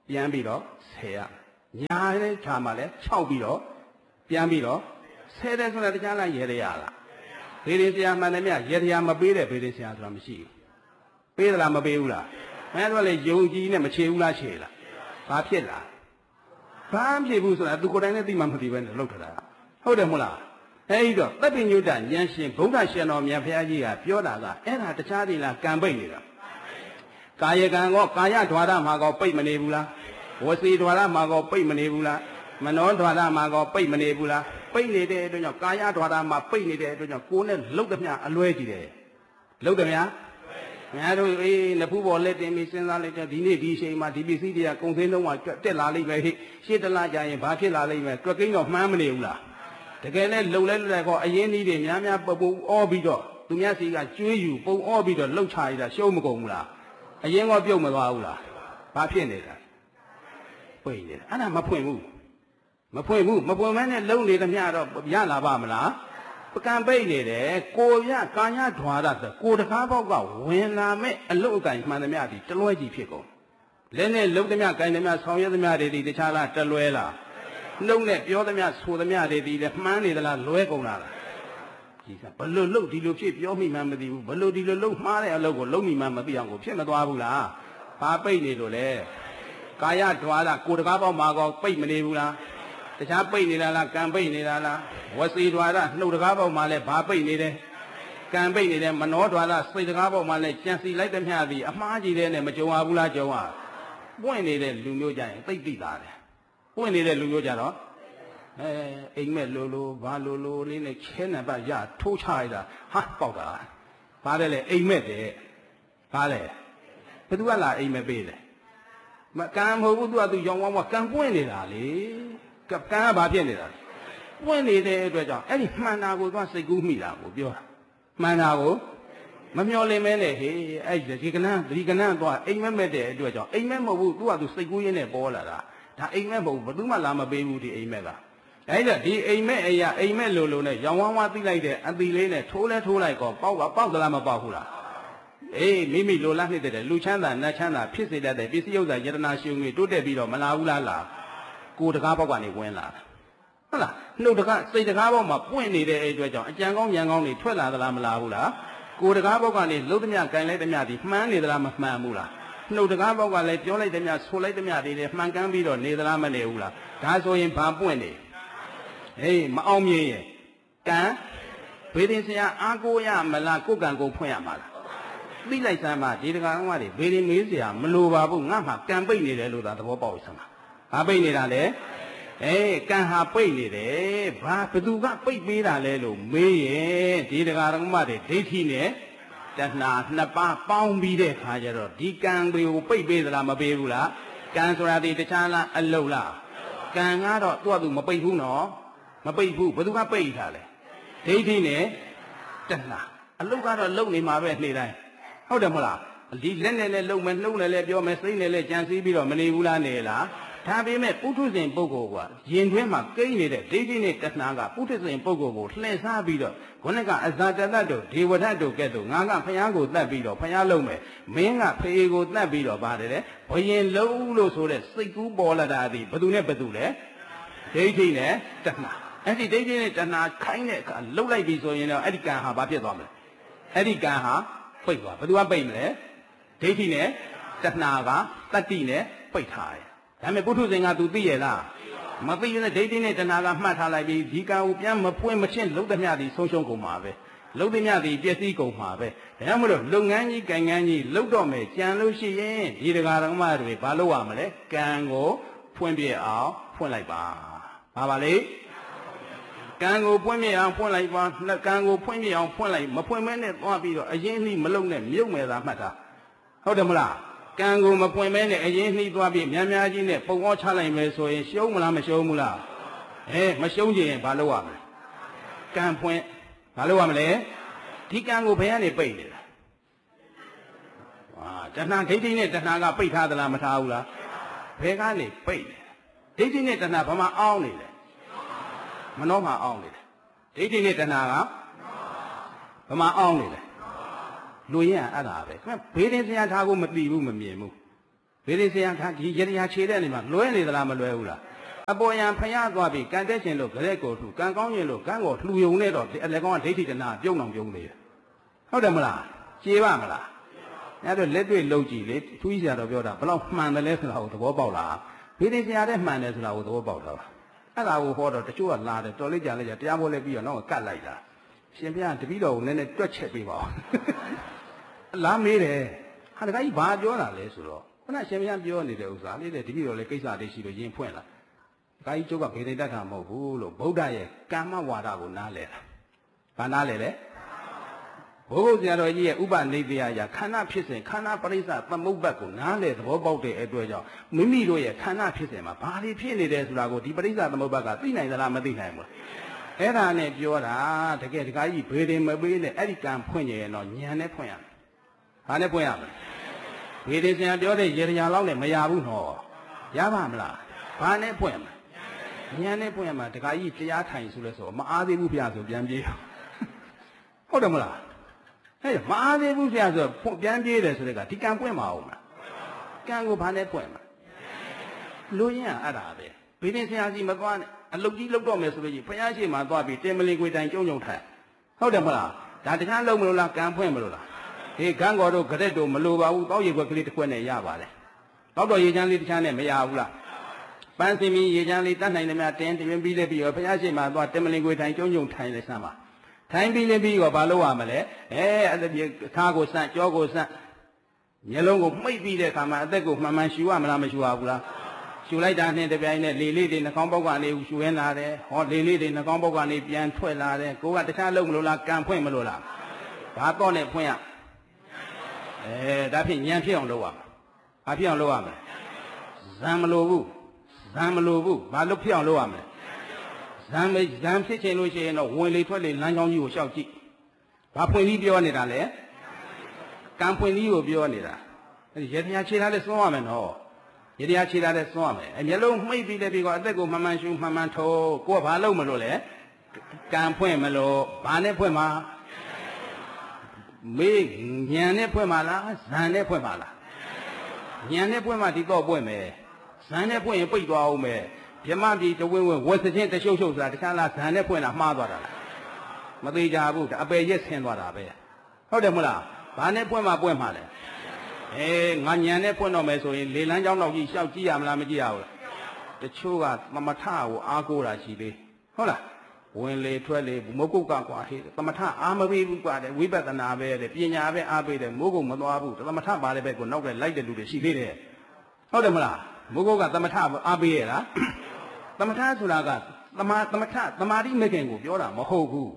ပြန်ပြီးတော့ဆယ်ရညာတဲ့ခြားမှာလဲ6ပြီးတော့ပြန်ပြီးတော့ဆယ်တယ်ဆိုတာတရားလားရေရလားဘေးရင်ဆရာမှန်တယ်မြရေရမပေးတဲ့ဘေးရင်ဆရာဆိုတာမရှိဘူးပေးသလားမပေးဘူးလားအဲဒါလေယုံကြည်နဲ့မချေဘူးလားချေလားဘာဖြစ်လားဘာဖြစ်ဘူးဆိုတာသူကိုယ်တိုင်နဲ့သိမှမသိပဲနဲ့လောက်ထတာဟုတ်တယ်မဟုတ်လားအဲဒီတော့သဗ္ဗညုတဉာဏ်ရှင်ဗုဒ္ဓရှင်တော်မြတ်ဘုရားကြီးကပြောတာကအဲ့ဒါတခြားdeğilလားကံပိတ်နေတာကာယကံကောကာယဓဝါဒမှာကောပိတ်မနေဘူးလားဝစီဓဝါဒမှာကောပိတ်မနေဘူးလားမနောဓဝါဒမှာကောပိတ်မနေဘူးလားပိတ်နေတဲ့အတွက်ကြောင့်ကာယဓဝါဒမှာပိတ်နေတဲ့အတွက်ကြောင့်ကိုယ်နဲ့လှုပ်သမျှအလွဲကြည့်တယ်လှုပ်သမျှများတို့နဖူးပေါ်လက်တင်ပြီးစဉ်းစားလိုက်ကြဒီနေ့ဒီအချိန်မှာဒီပစ္စည်းတွေကကုန်စည်လုံးဝတက်လာလိမ့်မယ်ဟိရှေ့တလားကြာရင်ဘာဖြစ်လာလိမ့်မယ်တွက်ကိန်းတော့မှန်းမနေဘူးလားတကယ်လဲလှုပ်လဲလှက်ကောအရင်နည်းတွေများများပုံအောပြီးတော့သူများစီကကျွေးယူပုံအောပြီးတော့လှုပ်ချရတာရှုံးမကုန်ဘူးလားအရင်ကပြုတ်မသွားဘူးလားဘာဖြစ်နေတာပိတ်နေတာအဲ့ဒါမဖွင့်ဘူးမဖွင့်မဲနဲ့လုံနေသမျှတော့ရလာပါမလားပကံပိတ်နေတယ်ကိုရကာယဓွာရဆိုကိုတကားပေါက်ကဝင်လာမဲ့အလုတ်အကင်မှန်သမျှဒီတလွဲကြီးဖြစ်ကုန်လက်နဲ့လုံသမျှကင်သမျှဆောင်ရွက်သမျှတွေဒီတခြားလားတလွဲလားနှုတ်နဲ့ပြောသမျှဆိုသမျှတွေဒီလည်းမှန်းနေသလားလွဲကုန်လားဒီကဘလို့လုတ်ဒီလိုဖြစ်ပြောမိမှမသိဘူးဘလို့ဒီလိုလုတ်မှားတဲ့အလုပ်ကိုလုံမိမှမသိအောင်ကိုဖြစ်မသွားဘူးလားဘာပိတ်နေလို့လဲကာယဓွာရကိုတကားပေါက်မှာကောပိတ်မနေဘူးလားတခြားပိတ်နေတာလားကံပိတ်နေတာလားဝစီဓွာရနှုတ်တကားပေါက်မှာလဲဘာပိတ်နေတယ်ကံပိတ်နေတယ်မနောဓွာရစိတ်တကားပေါက်မှာလဲကြံစီလိုက်သမျှသည်အမှားကြီးတဲ့နဲ့မကြုံရဘူးလားကြုံရပွင့်နေတဲ့လူမျိုးကြရင်သိသိတာတယ်ပွင့်နေတဲ့လူမျိုးကြတော့အိမ်မက်လိုဘာလိုလေးနဲ့ခဲနံပါတ်ရထိုးချရတာဟာပေါက်တာဘာလဲလေအိမ်မက်တဲ့ဘာလဲဘသူကလာအိမ်မက်ပေးတယ်မကံမဟုတ်ဘူးသူကရောင်ဝါးဝါကံပွင့်နေတာလေကံကဘာဖြစ်နေတာလဲပွင့်နေတဲ့အတွက်ကြောင့်အဲ့ဒီမှန်တာကိုသူကစိတ်ကူးမိတာကိုပြောတာမှန်တာကိုမမျောလင်းမဲနဲ့ဟေးအဲ့ဒီကနန်းသွားအိမ်မက်မဲ့တဲ့အတွက်ကြောင့်အိမ်မက်မဟုတ်ဘူးသူကသူစိတ်ကူးရင်းနဲ့ပေါ်လာတာဒါအိမ်မက်မဟုတ်ဘူးဘသူမှလာမပေးဘူးဒီအိမ်မက်ကအဲ့ဒါဒီအိမ်မက်အရာအိမ်မက်လိုနဲ့ရောင်ဝါးဝါသိလိုက်တဲ့အသီလေးနဲ့ထိုးလိုက်ကောပေါက်သလားမပေါက်ဘူးလားအေးမိမိလိုလားနှစ်တဲ့လူချမ်းသာနတ်ချမ်းသာဖြစ်စေတတ်တဲ့ပစ္စည်းဥစ္စာယတနာရှင်ငွေတိုးတက်ပြီးတော့မလာဘူးလားကိုတကားပေါက်ကနေဝင်လာတာဟုတ်လားနှုတ်တကားစိတ်တကားပေါက်မှာပွင့်နေတဲ့အဲ့အတွက်ကြောင့်အကြံကောင်းဉာဏ်ကောင်းတွေထွက်လာသလားမလာဘူးလားကိုတကားပေါက်ကနေလှုပ်သမျှကန်လိုက်သမျှဒီမှန်းနေသလားမမှန်ဘူးလားနှုတ်တကားပေါက်ကလည်းပြောလိုက်သမျှဆိုလိုက်သမျှတွေလည်းမှန်ကန်ပြီးတော့နေသလားမနေဘူးလားဒါဆိုရင်ဘာပွင့်နေဟေးမအောင်မြင်ရဲ့ကံဘေးရင်ဆရာအားကိုးရမလားကိုယ်ကံကိုဖွင့်ရမှာလားသိလိုက်စမ်းပါဒီတကားကတွေဘေးရင်မေးဆရာမလိုပါဘူးငါမှကံပိတ်နေတယ်လို့သာသဘောပေါက်စမ်းပါဘာပိတ်နေတာလဲကံဟာပိတ်နေတယ်ဘာဘသူကပိတ်ပေးတာလဲလို့မေးရင်ဒီတကားတွေဒိဋ္ဌိနဲ့တဏှာနှစ်ပါးပေါင်းပြီးတဲ့ခါကျတော့ဒီကံတွေကိုပိတ်ပေးသလားမပေးဘူးလားကံဆိုတာဒီတခြားလားအလုတ်လားကံကတော့သူ့အတူမပိတ်ဘူးနော်မပိတ်ဘူးဘသူကပိတ်ထားလဲဒိဋ္ဌိနဲ့တဏှာအလုတ်ကတော့လုံနေမှာပဲနေ့တိုင်းဟုတ်တယ်မဟုတ်လားဒီလက်နဲ့လည်းလုံမယ်နှုတ်နဲ့လည်းပြောမယ်စိတ်နဲ့လည်းကြံစည်ပြီးတော့မနေဘူးလားနေလားဒါပေမဲ့ပုထုဇဉ်ပုဂ္ဂိုလ်ကယင်တွင်းမှာကိန်းနေတဲ့ဒိဋ္ဌိနဲ့တဏှာကပုထုဇဉ်ပုဂ္ဂိုလ်ကိုလှည့်စားပြီးတော့ခုနကအဇာတတ္တတို့ဒေဝဒတ်တို့ကဲ့သို့ငါကဖယားကိုတတ်ပြီးတော့ဖယားလုံးမယ်မင်းကဖေကိုတတ်ပြီးတော့ပါတယ်လေဘယင်လုံးလို့ဆိုတဲ့စိတ်ကူးပေါ်လာတာဒီဘသူနဲ့ဘသူလဲဒိဋ္ဌိနဲ့တဏှာအဲ့ဒီဒိဋ္ဌိနဲ့တဏှာခိုင်းတဲ့အခါလှုပ်လိုက်ပြီဆိုရင်တော့အဲ့ဒီကံဟာဘာဖြစ်သွားမလဲအဲ့ဒီကံဟာပိတ်သွားဘသူကပိတ်မလဲဒိဋ္ဌိနဲ့တဏှာကတတ္တိနဲ့ပိတ်ထားတယ်ဒါပေမဲ့ပုထုဇဉ်ကသူသိရလားမသိရင်ဒိဋ္ဌိနဲ့တဏှာကမှတ်ထားလိုက်ပြီးဒီကံကိုပြန်မဖွင့်မချင်းလုံးသမျှသည်ဆုံးရှုံးကုန်မှာပဲလုံးသမျှသည်ပျက်စီးကုန်မှာပဲဒါကြောင့်မလို့လုပ်ငန်းကြီးကံငန်းကြီးလုပ်တော့မယ်ကြံလို့ရှိရင်ဒီတရားဓမ္မတွေဘာလုပ်ရမလဲကံကိုဖွင့်ပြအောင်ဖွင့်လိုက်ပါဘာလဲကံကိုဖွင့်ပြအောင်ဖွင့်လိုက်ပါကံကိုဖွင့်ပြအောင်ဖွင့်လိုက်မဖွင့်မဲနဲ့သွားပြီးတော့အရင်နှိမလုံနဲ့မြုပ်မယ်သာမှတ်တာဟုတ်တယ်မလားကံကိုမပွင့်မဲနဲ့အရင်နှီးသွားပြီးများများကြီးနဲ့ပုံအောချလိုက်မယ်ဆိုရင်ရှုံးမလားမရှုံးဘူးလားမရှုံးကြရင်ဘာလုပ်ရမလဲကံဖွင့်ဘာလုပ်ရမလဲဒီကံကိုဘယ်ကနေပိတ်နေတာတဏှာဒိဋ္ဌိနဲ့တဏှာကပိတ်ထားသလားမထားဘူးလားဘယ်ကနေပိတ်လဲဒိဋ္ဌိနဲ့တဏှာဘာမှအောင်းနေလဲမနှောမှအောင်းနေတယ်ဒိဋ္ဌိနဲ့တဏှာကဘာမှအောင်းနေလဲလူရင်အဲ့ဒါပဲဘေးရင်ဆရာထားကိုမသိဘူးမမြင်ဘူးဘေးဒီဆရာဒီရတရားခြေတဲ့နေမှာလွဲနေသလားမလွဲဘူးလားအပေါ်ယံဖျားသွားပြီးကန်တက်ခြင်းလို့ကြရက်ကိုထူကန်ကောင်းခြင်းလို့ကန်းကိုလှူယုံနဲ့တော့အလက်ကောင်းကဒိဋ္ဌိတနာပြုံးအောင်ပြုံးနေတယ်ဟုတ်တယ်မလားကျေပါမလားအဲ့တော့လက်တွေ့လုံးကြည့်လေထူးကြီးဆရာတော်ပြောတာဘလောက်မှန်တယ်လဲဆိုတာကိုသဘောပေါက်လားဘေးဒီဆရာတဲ့မှန်တယ်ဆိုတာကိုသဘောပေါက်တာအဲ့ဒါကိုဟောတော့တချို့ကလာတယ်တော်လေးကြလိုက်ကြတရားပွဲလဲပြီးတော့နောက်ကတ်လိုက်တာရှင်ဘုရားတပည့်တော်ကိုနည်းနည်းတွက်ချက်ပေးပါဦးလာမေးတယ်ဟာတခါကြီးဘာပြောတာလဲဆိုတော့ခုနရှင်ဘုရားပြောနေတဲ့ဥစ္စာလေးတဲ့တပည့်တော်လည်းကိစ္စလေးရှိလို့ရင်ဖွင့်လာတခါကြီးကျုပ်ကဗေဒိတ္တမဟုတ်ဘူးလို့ဗုဒ္ဓရဲ့ကမ္မဝါဒကိုနားလဲတာဘာနားလဲလဲဘုရားဆရာတော်ကြီးရဲ့ဥပနိဒေယရာခန္ဓာဖြစ်စဉ်ခန္ဓာပရိစ္ဆသမုပ္ပတ်ကိုနားလဲသဘောပေါက်တဲ့အတွက်ကြောင့်မိမိတို့ရဲ့ခန္ဓာဖြစ်စဉ်မှာဘာတွေဖြစ်နေတယ်ဆိုတာကိုဒီပရိစ္ဆသမုပ္ပတ်ကသိနိုင်သလားမသိနိုင်ဘူးအဲ့ဒါနဲ့ပြောတာတကယ်တခါကြီးဘေဒင်မပေးနဲ့အဲ့ဒီကံဖွင့်ရင်တော့ညံနဲ့ဖွင့်ရမယ်ဘာနဲ့ဖွင့်ရမလဲဘေဒင်ဆရာပြောတဲ့ရေရာလောက်နဲ့မရဘူးနော်ရပါမလားဘာနဲ့ဖွင့်မလဲညံနဲ့ဖွင့်ရမှာတခါကြီးတရားထိုင်ဆိုလဲဆိုမအားသေးဘူးဖျားဆိုပြန်ပြေးဟုတ်တယ်မလားဟဲ့မအားသေးဘူးဖျားဆိုပြန်ပြေးတယ်ဆိုတဲ့ကဒီကံပွင့်မအောင်မလားကံကိုဘာနဲ့ပွင့်မလဲလူရင်းအဲ့ဒါပဲဘေးတင်ဆရာကြီးမသွားနဲ့အလုတ်ကြီးလုတ်တော့မယ်ဆိုလို့ကြီးဘုရားရှိခိုးသွားပြီးတင်မလင်ကိုတိုင်ကျုံထိုင်ဟုတ်တယ်မလားဒါတခြားလုံးမလို့လားကံဖွင့်မလို့လားဟေးကံကော်တို့ကြက်တို့မလိုပါဘူးတောက်ရေခွက်ကလေးတစ်ခွက်နဲ့ရပါတယ်တောက်တော့ရေချမ်းလေးတစ်ချမ်းနဲ့မရဘူးလားပန်းစင်မီရေချမ်းလေးတတ်နိုင်တယ်များတင်းတွင်ပြီးလည်းပြီးရောဘုရားရှိခိုးသွားတင်မလင်ကိုတိုင်ကျုံထိုင်လဲစမ်းပါထိုင်ပြီးလည်းပြီးရောဘာလို့ရမလဲအဲ့ဒါခါကိုစမ်းကြောကိုစမ်းမျက်လုံးကိုမှိတ်ပြီးတဲ့အခါမှာအသက်ကိုမှန်မှန်ရှူရမလားမရှူရဘူးလားရှူလိုက်တာနဲ့တပြိုင်နဲ့လေလေးတွေနှာခေါင်းပေါက်ကနေရှူရင်းလာတယ်ဟောလေလေးတွေနှာခေါင်းပေါက်ကနေပြန်ထွက်လာတယ်ကိုကတခြားလုံးမလို့လားကံဖွင့်မလို့လားဘာတော့နဲ့ဖွင့်ရဒါဖြင့်ဉာဏ်ဖြစ်အောင်လုပ်ရမှာဘာဖြစ်အောင်လုပ်ရမလဲဇံမလို့ဘူးဇံမလို့ဘူးဘာလို့ဖြစ်အောင်လုပ်ရမလဲဇံဖြစ်ချင်လို့ရှိရင်တော့ဝင်လေထွက်လေလမ်းကြောင်းကြီးကိုရှောက်ကြည့်ဘာဖွင့်ပြီးပြောနေတာလဲကံဖွင့်ပြီးကိုပြောနေတာရေတရားခြေထားလဲစွန့်ရမယ်နော်ရေတရားခြေထားလဲစွန့်ရမယ်မျက်လုံးမှိတ်ပြီးလည်းပြီးတော့အသက်ကိုမှန်မှန်ရှူမှန်မှန်ထိုးကိုကဘာလုပ်မလို့လဲကံဖွင့်မလို့ဘာနဲ့ဖွင့်မှာမေးဉာဏ်နဲ့ဖွင့်မှာလားဇံနဲ့ဖွင့်မှာလားဉာဏ်နဲ့ဖွင့်မှာဒီတော့ပွင့်မယ်ဇံနဲ့ဖွင့်ရင်ပိတ်သွားအောင်မယ်မြမပြည်တဝင်းဝင်းဝက်စချင်းတရှုပ်ရှုပ်ဆိုတာတခြားလားဇံနဲ့ဖွင့်တာမှားသွားတာလားမသေးကြဘူးအပယ်ရက်ဆင်းသွားတာပဲဟုတ်တယ်မလားဘာနဲ့ပွင့်မှာပွင့်မှာလဲငါညံနဲ့ပွင့်တော့မယ်ဆိုရင်လေလန်းကြောင်းတော့ကြီးရှောက်ကြည့်ရမလားမကြည့်ရဘူးလားတချို့ကသမထကိုအားကိုးတာရှိသေးဟုတ်လားဝင်လေထွက်လေမုတ်ကုတ်ကကွာဟေးသမထအားမပေးဘူးကွာတဲ့ဝိပဿနာပဲတဲ့ပညာပဲအားပေးတယ်မိုးကုတ်မသွားဘူးသမထပါတဲ့ဘက်ကိုနောက်ကလိုက်တဲ့လူတွေရှိသေးတယ်ဟုတ်တယ်မလားမိုးကုတ်ကသမထအားပေးရလားသမထဆိုတာကသမာဓိမခင်ကိုပြောတာမဟုတ်ဘူး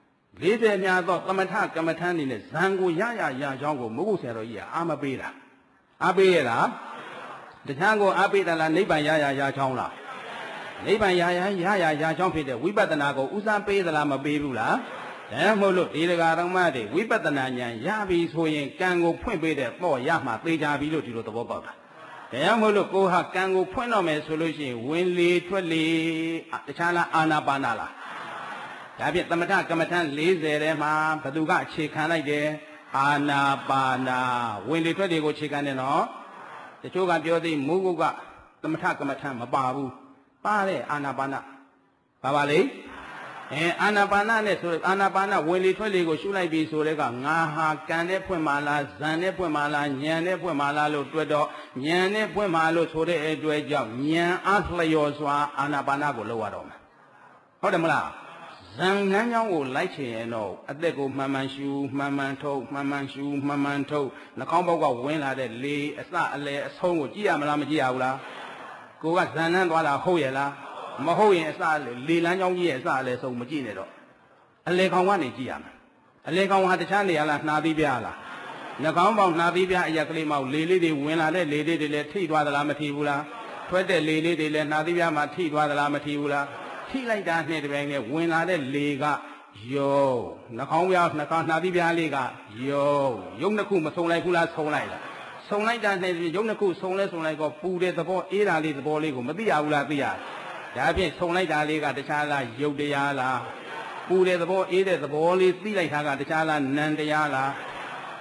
40များသောသမထကမ္မထန်နေနဲ့ဇံကိုရကြောင်းကိုမိုးကုတ်ဆရာတော်ကြီးကအားမပေးတာအားပေးရလားတခြားကိုအားပေးတယ်လားနိဗ္ဗာန်ရကြောင်းလားနိဗ္ဗာန်ရကြောင်းဖြစ်တဲ့ဝိပဿနာကိုဦးစားပေးသလားမပေးဘူးလားဒါမှမဟုတ်လို့ဒီတရားတော်မှတွေဝိပဿနာဉာဏ်ရပြီဆိုရင်ကံကိုဖွင့်ပေးတဲ့တော့ရမှသေချာပြီလို့ဒီလိုသဘောပေါက်တာဒါမှမဟုတ်လို့ကိုဟာကံကိုဖွင့်တော့မယ်ဆိုလို့ရှိရင်ဝင်လေထွက်လေတခြားလားအာနာပါနာလားဒါဖြင့်သမထကမ္မထန်40ထဲမှာဘသူကအခြေခံလိုက်တယ်အာနာပါနာဝင်လေထွက်လေကိုအခြေခံတယ်နော်တချို့ကပြောသေးမိုးကုတ်ကသမထကမ္မထန်မပါဘူးပါတဲ့အာနာပါနာပါလေအာနာပါနာနဲ့ဆိုအာနာပါနာဝင်လေထွက်လေကိုရှုလိုက်ပြီဆိုတဲ့ကငါဟာကံနဲ့ဖွင့်မာလားဇံနဲ့ဖွင့်မာလားဉာဏ်နဲ့ဖွင့်မာလားလို့တွက်တော့ဉာဏ်နဲ့ဖွင့်မာလို့ဆိုတဲ့အတွက်ကြောင့်ဉာဏ်အလျော်စွာအာနာပါနာကိုလုပ်ရတော့မှာဟုတ်တယ်မလားဇံနှမ်းကြောင်းကိုလိုက်ချင်ရင်တော့အသက်ကိုမှန်မှန်ရှူမှန်မှန်ထုတ်မှန်မှန်ရှူမှန်မှန်ထုတ်နှာခေါင်းပေါက်ကဝင်လာတဲ့လေအစအလယ်အဆုံးကိုကြည့်ရမလားမကြည့်ရဘူးလားကိုကဇံနှမ်းသွားတာဟုတ်ရဲ့လားမဟုတ်ရင်အစလေလန်းကြောင်းကြီးရဲ့အစအလယ်ဆုံးမကြည့်နဲ့တော့အလေကောင်ကနေကြည့်ရမယ်အလေကောင်ဟာတခြားနေရာလားနှာသီးပြားလားနှာခေါင်းပေါက်နှာသီးပြားအရက်ကလေးမောက်လေလေးတွေဝင်လာတဲ့လေလေးတွေလည်းထိသွားသလားမထိဘူးလားထွက်တဲ့လေလေးတွေလည်းနှာသီးပြားမှာထိသွားသလားမထိဘူးလားထိလိုက်တာနဲ့တပြိုင်နဲ့ဝင်လာတဲ့လေကယောနှာခေါင်းပြားနှာသီးပြားလေးကယောရုပ်နှစ်ခုမဆုံလိုက်ဘူးလားဆုံလိုက်လားဆုံလိုက်တာနဲ့ရုပ်နှစ်ခုဆုံလိုက်တော့ပူတဲ့သဘောအေးတာလေးသဘောလေးကိုမသိရဘူးလားသိရဒါဖြင့်ဆုံလိုက်တာလေးကတခြားလားရုပ်တရားလားပူတဲ့သဘောအေးတဲ့သဘောလေးသိလိုက်တာကတခြားလားနံတရားလား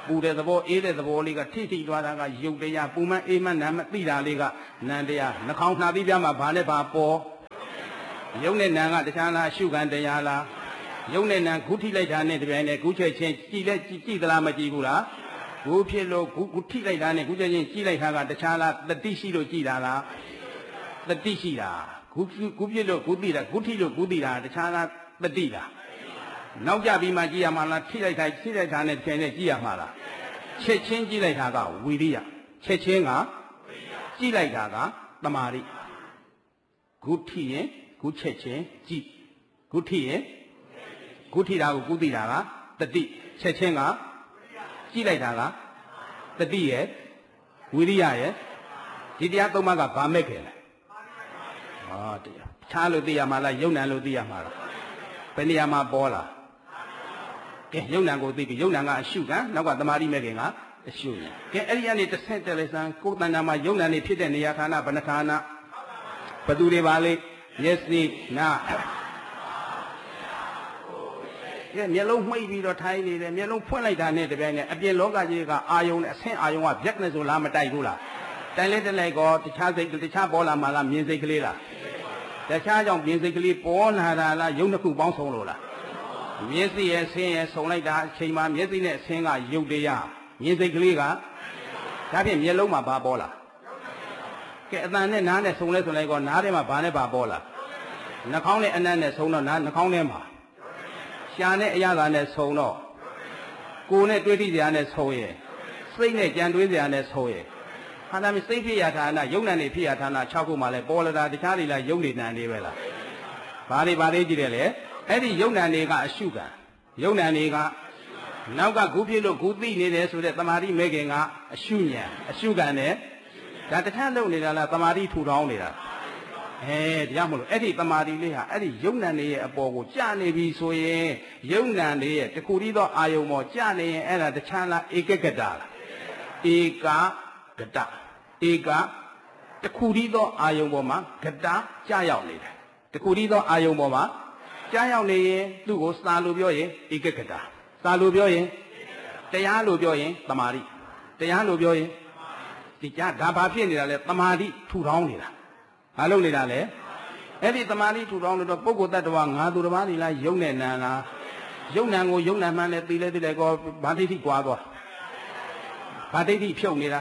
ပူတဲ့သဘောအေးတဲ့သဘောလေးကထိထိသွားတာကယုတ်တရားပူမှအေးမှနာမသိတာလေးကနံတရားနှာခေါင်းနှာသီးပြမှာဘာနဲ့ဘာပေါ်ယုတ်နဲ့နံကတခြားလားရှုခံတရားလားယုတ်နဲ့နံဂုထိလိုက်တာနဲ့တပြိုင်နက်ဂုချက်ချင်းကြည်သလားမကြည်ဘူးလားဂုဖြစ်လို့ဂုထိလိုက်တာနဲ့ဂုချက်ချင်းကြည်လိုက်တာကတခြားလားတတိရှိလို့ကြည်တာလားတတိရှိတာဂုဖြစ်လို့ဂုသိတာဂုထိလို့ဂုသိတာတခြားလားတတိလားနောက်ကြပြီးမှကြည်ရမှာလားထိလိုက်တာနဲ့တပြိုင်နက်ကြည်ရမှာလားချက်ချင်းကြည်လိုက်တာကဝီရိယချက်ချင်းကကြည်လိုက်တာကတမာရိဂုထိရင်ဂုချက်ချင်းကြည်ဂုထိရင်ဂုထိတာကိုဂုသိတာကတတိချက်ချင်းကကြည်လိုက်တာကတတိရဲ့ဝိရိယရဲ့ဒီတရားသုံးပါးကဘာမဲ့ခင်လဲဟောတရားခြားလို့သိရမှာလားယုံ nant လို့သိရမှာလားဘယ်နေရာမှာပေါ်လာကဲယုံ nant ကိုသိပြီယုံ nant ကအရှုခံနောက်ကတမာတိမဲ့ခင်ကအရှုခံကဲအဲ့ဒီကနေတစ်ဆင့်တက်လိုက်စမ်းကိုယ်တဏ္ဍာမှာယုံ nant နေဖြစ်တဲ့နေရာဌာနဘဏ္ဍဌာနဘသူတွေပါလေမျက်စိနားကဲမျက်လုံးမှိတ်ပြီးတော့ထိုင်နေတယ်မျက်လုံးဖွင့်လိုက်တာနဲ့တပြိုင်နက်အပြင်လောကကြီးကအာယုံနဲ့အဆင့်အာယုံကဗျက်နဲ့ဆိုလားမတိုက်ဘူးလားတိုင်လဲတက်လိုက်ကောတခြားစိတ်တခြားပေါ်လာမှလားမြင်စိတ်ကလေးလားတခြားကြောင့်မြင်စိတ်ကလေးပေါ်လာတာလားယုံတစ်ခုပေါင်းဆုံးလို့လားမျက်စိရဲ့ဆင်းရဲ့ဆုံလိုက်တာအချိန်မှာမျက်စိနဲ့ဆင်းကယုတ်တရားမြင်စိတ်ကလေးကဒါဖြင့်မျက်လုံးမှာဘာပေါ်လာကဲအတန်နဲ့နားနဲ့ဆုံလဲဆိုလိုက်ကောနားထဲမှာဘာနဲ့ဘာပေါ်လာနှာခေါင်းနဲ့အနံ့နဲ့ဆုံတော့နှာခေါင်းထဲမှာရှာနဲ့အရသာနဲ့ဆုံတော့ကိုယ်နဲ့တွေးထိစရာနဲ့ဆုံရဲ့စိတ်နဲ့ကြံတွေးစရာနဲ့ဆုံရဲ့ဟာဒါမျိုးစိတ်ဖြစ်ရဌာနယုံ nant နေဖြစ်ရဌာန6ခုမှလည်းပေါ်လာတာတခြားတွေလားယုံနေနံလေးပဲလားဘာတွေကြည့်တယ်လေအဲ့ဒီယုံ nant တွေကအရှုခံယုံ nant တွေကနောက်ကဂုဖြစ်လို့ဂုသိနေတယ်ဆိုတဲ့တမာတိမဲခင်ကအရှုဉဏ်အရှုခံနဲ့ဒါတခြားလုပ်နေတာလားတမာတိထူထောင်းနေတာတရားမလို့အဲ့ဒီတမာတိလေးဟာအဲ့ဒီယုံ nant ရဲ့အပေါ်ကိုကြာနေပြီဆိုရင်ယုံ nant ရဲ့တခုတည်းသောအာယုံပေါ်ကြာနေရင်အဲ့ဒါတခြားလားဧကဂတလားဧကဂတဧကတခုတည်းသောအာယုံပေါ်မှာဂတကြာရောက်နေတယ်တခုတည်းသောအာယုံပေါ်မှာကြာရောက်နေရင်သူ့ကိုစာလို့ပြောရင်ဧကဂတစာလို့ပြောရင်တရားလို့ပြောရင်တမာတိတရားလို့ပြောရင်ဒီကြာဒါဘာဖြစ်နေတာလဲတမာတိထူထောင်းနေတာဘာလုပ်နေတာလဲအဲ့ဒီတမာတိထူထောင်းလို့တော့ပုဂ္ဂိုလ်တ attva ငါသူတစ်ပါးနေလားယုံနဲ့နံလားယုံ nant ကိုယုံ nant မှန်းလဲသိလဲကောဘာဒိဋ္ဌိကွာသွားဘာဒိဋ္ဌိဖြုတ်နေတာ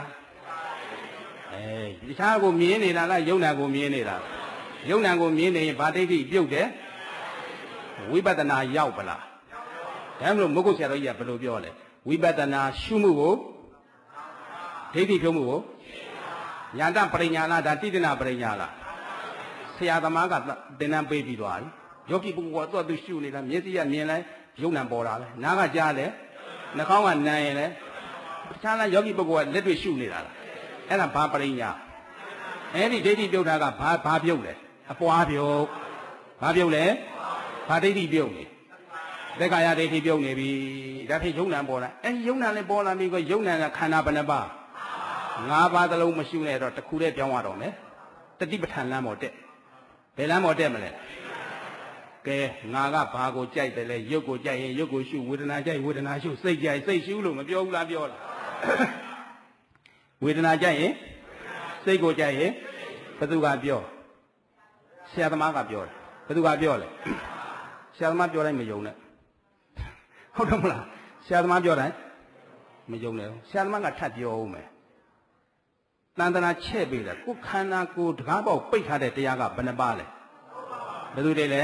တခြားကိုမြင်နေတာလားယုံ nant ကိုမြင်နေတာယုံ nant ကိုမြင်နေရင်ဘာဒိဋ္ဌိပြုတ်တယ်ဝိပဿနာရောက်ပလားဒါမှမဟုတ်မုဂ္ဂုတ်ဆရာတော်ကြီးကဘယ်လိုပြောလဲဝိပဿနာရှုမှုကိုဒိဋ္ဌိဖြုတ်မှုကိုညာတပရိညာလားဒါတိတနာပရိညာလားဆရာသမားကသင်တန်းပေးပြီးသွားပြီယောဂီပုဂ္ဂိုလ်ကသူ့ရှုနေတာမျက်စိကမြင်လိုက်ယုံ nant ပေါ်တာပဲနားကကြားလဲနှာခေါင်းကနံရင်လဲတခြားလားယောဂီပုဂ္ဂိုလ်ကလက်တွေ့ရှုနေတာလားအဲ့ဒါဘာပရိညာအဲ့ဒီဒိဋ္ဌိပြုတ်တာကဘာပြုတ်လဲအပွားပြုတ်ဘာပြုတ်လဲဘာဒိဋ္ဌိပြုတ်နေသက္ကာယဒိဋ္ဌိပြုတ်နေပြီဒါဖြစ်ယုံ nant ပေါ်လာအဲ့ဒီယုံ nant လည်းပေါ်လာပြီကယုံ nant ကခန္ဓာဘယ်နှပါး5ပါးသလုံးမရှုနဲ့တော့တခုတည်းပြောင်းရတော့မယ်တတိပဋ္ဌာန်လမ်းပေါ်တက်ဘယ်လမ်းပေါ်တက်မလဲကဲငါကဘာကိုကြိုက်တယ်လဲရုပ်ကိုကြိုက်ရင်ရုပ်ကိုရှုဝေဒနာကြိုက်ဝေဒနာရှုစိတ်ကြိုက်စိတ်ရှုလို့မပြောဘူးလားပြောလားဝေဒနာကြိုက်ရင်စိတ်ကိုကြိုက်ရင်ဘယ်သူကပြောဆရာသမားကပြောတယ်ဘယ်သူကပြောလဲဆရာသမားပြောတိုင်းမယုံနဲ့ဟုတ်တယ်မလားဆရာသမားပြောတိုင်းမယုံနဲ့ဆရာသမားကထပ်ပြောဦးမယ်တန်တနာချဲ့ပေးတယ်ကိုယ်ခန္ဓာကိုယ်တကားပေါက်ပိတ်ထားတဲ့တရားကဘယ်နှပါလဲဘယ်သူတွေလဲ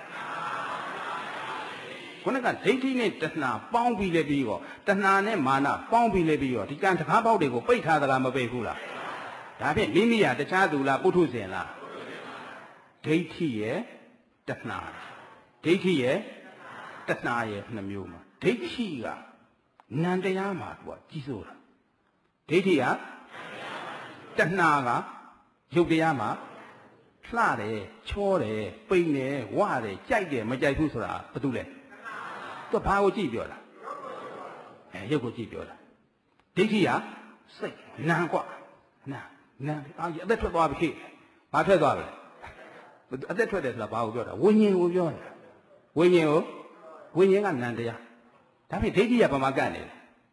ခုနကဒိဋ္ဌိနဲ့တဏှာပေါင်းပြီးလဲပြီးတော့တဏှာနဲ့မာနပေါင်းပြီးလဲပြီးတော့ဒီကံတကားပေါက်တွေကိုပိတ်ထားသလားမပိတ်ဘူးလားဒါဖြင့်မိမိဟာတခြားသူလားပုထုဇဉ်လားဒိဋ္ဌိရဲ့တဏှာဒိဋ္ဌိရဲ့တဏှာရဲ့နှမျိုးမှာဒိဋ္ဌိကနံတရားမှာသူကကြီးစိုးတာဒိဋ္ဌိကတဏှာကရုပ်တရားမှာလှတယ်ချောတယ်ပိန်တယ်ဝတယ်ကြိုက်တယ်မကြိုက်ဘူးဆိုတာဘာတူလဲသူဘာကိုကြည့်ပြောတာရုပ်ကိုကြည့်ပြောတာဒိဋ္ဌိကစိတ်နံกว่าနံအသက်ထွက်သွားပြီဘာထွက်သွားပြီအသက်ထွက်တယ်ဆိုတာဘာကိုပြောတာဝိညာဉ်ကိုပြောတာဝိညာဉ်ကနံတရားဒါဖြင့်ဒိဋ္ဌိကဘာမှကန့်နေလဲ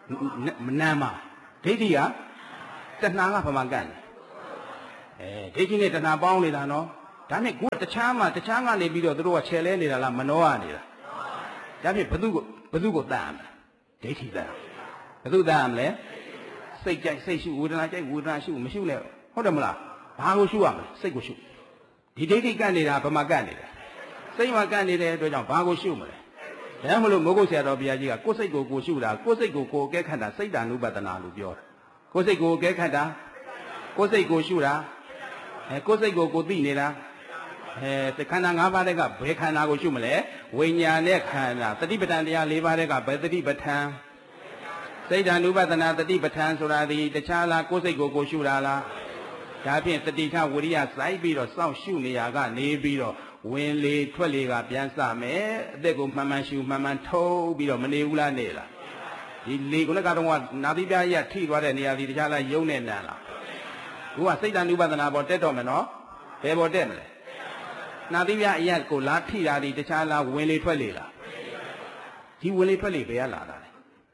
နမ်းမှာဒိဋ္ဌိကတဏှာကဘာမှကန့်တယ်ဒိဋ္ဌိနဲ့တဏှာပေါင်းနေတာနော်ဒါနဲ့ကိုယ်တခြားကနေပြီးတော့သူတို့ကခြေလဲနေတာလားမနှောရနေတာဒါဖြင့်ဘု து ကိုတတ်ရမလဲဒိဋ္ဌိတတ်ဘု து တတ်ရမလဲစိတ်ကြိုက်စိတ်ရှုဝေဒနာကြိုက်ဝေဒနာရှုမရှုနဲ့ဟုတ်တယ်မလားဘာကိုရှုရမလဲစိတ်ကိုရှုဒီဒိဋ္ဌိကန့်နေတာဘာမှကန့်နေတာစိတ်မှာကန့်နေတဲ့အတွက်ကြောင့်ဘာကိုရှုမလဲဒါမှမလို့မိုးကုတ်ဆရာတော်ဘုရားကြီးကကိုယ်စိတ်ကိုရှုတာကိုယ်စိတ်ကိုအကဲခတ်တာစိတ်တ ानु ပတနာလို့ပြောတာကိုယ်စိတ်ကိုအကဲခတ်တာကိုယ်စိတ်ကိုရှုတာကိုယ်စိတ်ကိုသိနေတာခန္ဓာ၅ပါးတဲ့ကဘယ်ခန္ဓာကိုရှုမလဲဝိညာဉ်နဲ့ခန္ဓာတတိပဋ္ဌာန်တရား၄ပါးတဲ့ကဘယ်တတိပဋ္ဌာန်စိတ်တ ानु ပတနာတတိပဋ္ဌာန်ဆိုတာဒီတခြားလားကိုယ်စိတ်ကိုရှုတာလားဒါဖြင့်တတိထဝိရိယစိုက်ပြီးတော့စောင့်ရှုနေရကနေပြီးတော့ဝင်လေထွက်လေကပြန်စမယ်အသက်ကိုမှန်မှန်ရှုမှန်မှန်ထုတ်ပြီးတော့မနေဘူးလားနေလားဒီလေခုနကတော့နာသီပြားကြီးထိသွားတဲ့နေရာဒီတခြားလားယုံနဲ့နံလားခုကစိတ်တ ानु ပတနာပေါ်တက်တော့မယ်နော်ဘယ်ပေါ်တက်မလဲနာသီပြားအရက်ကိုလာထိတာဒီတခြားလားဝင်လေထွက်လေလားဒီဝင်လေထွက်လေဘယ်ကလာတာလဲ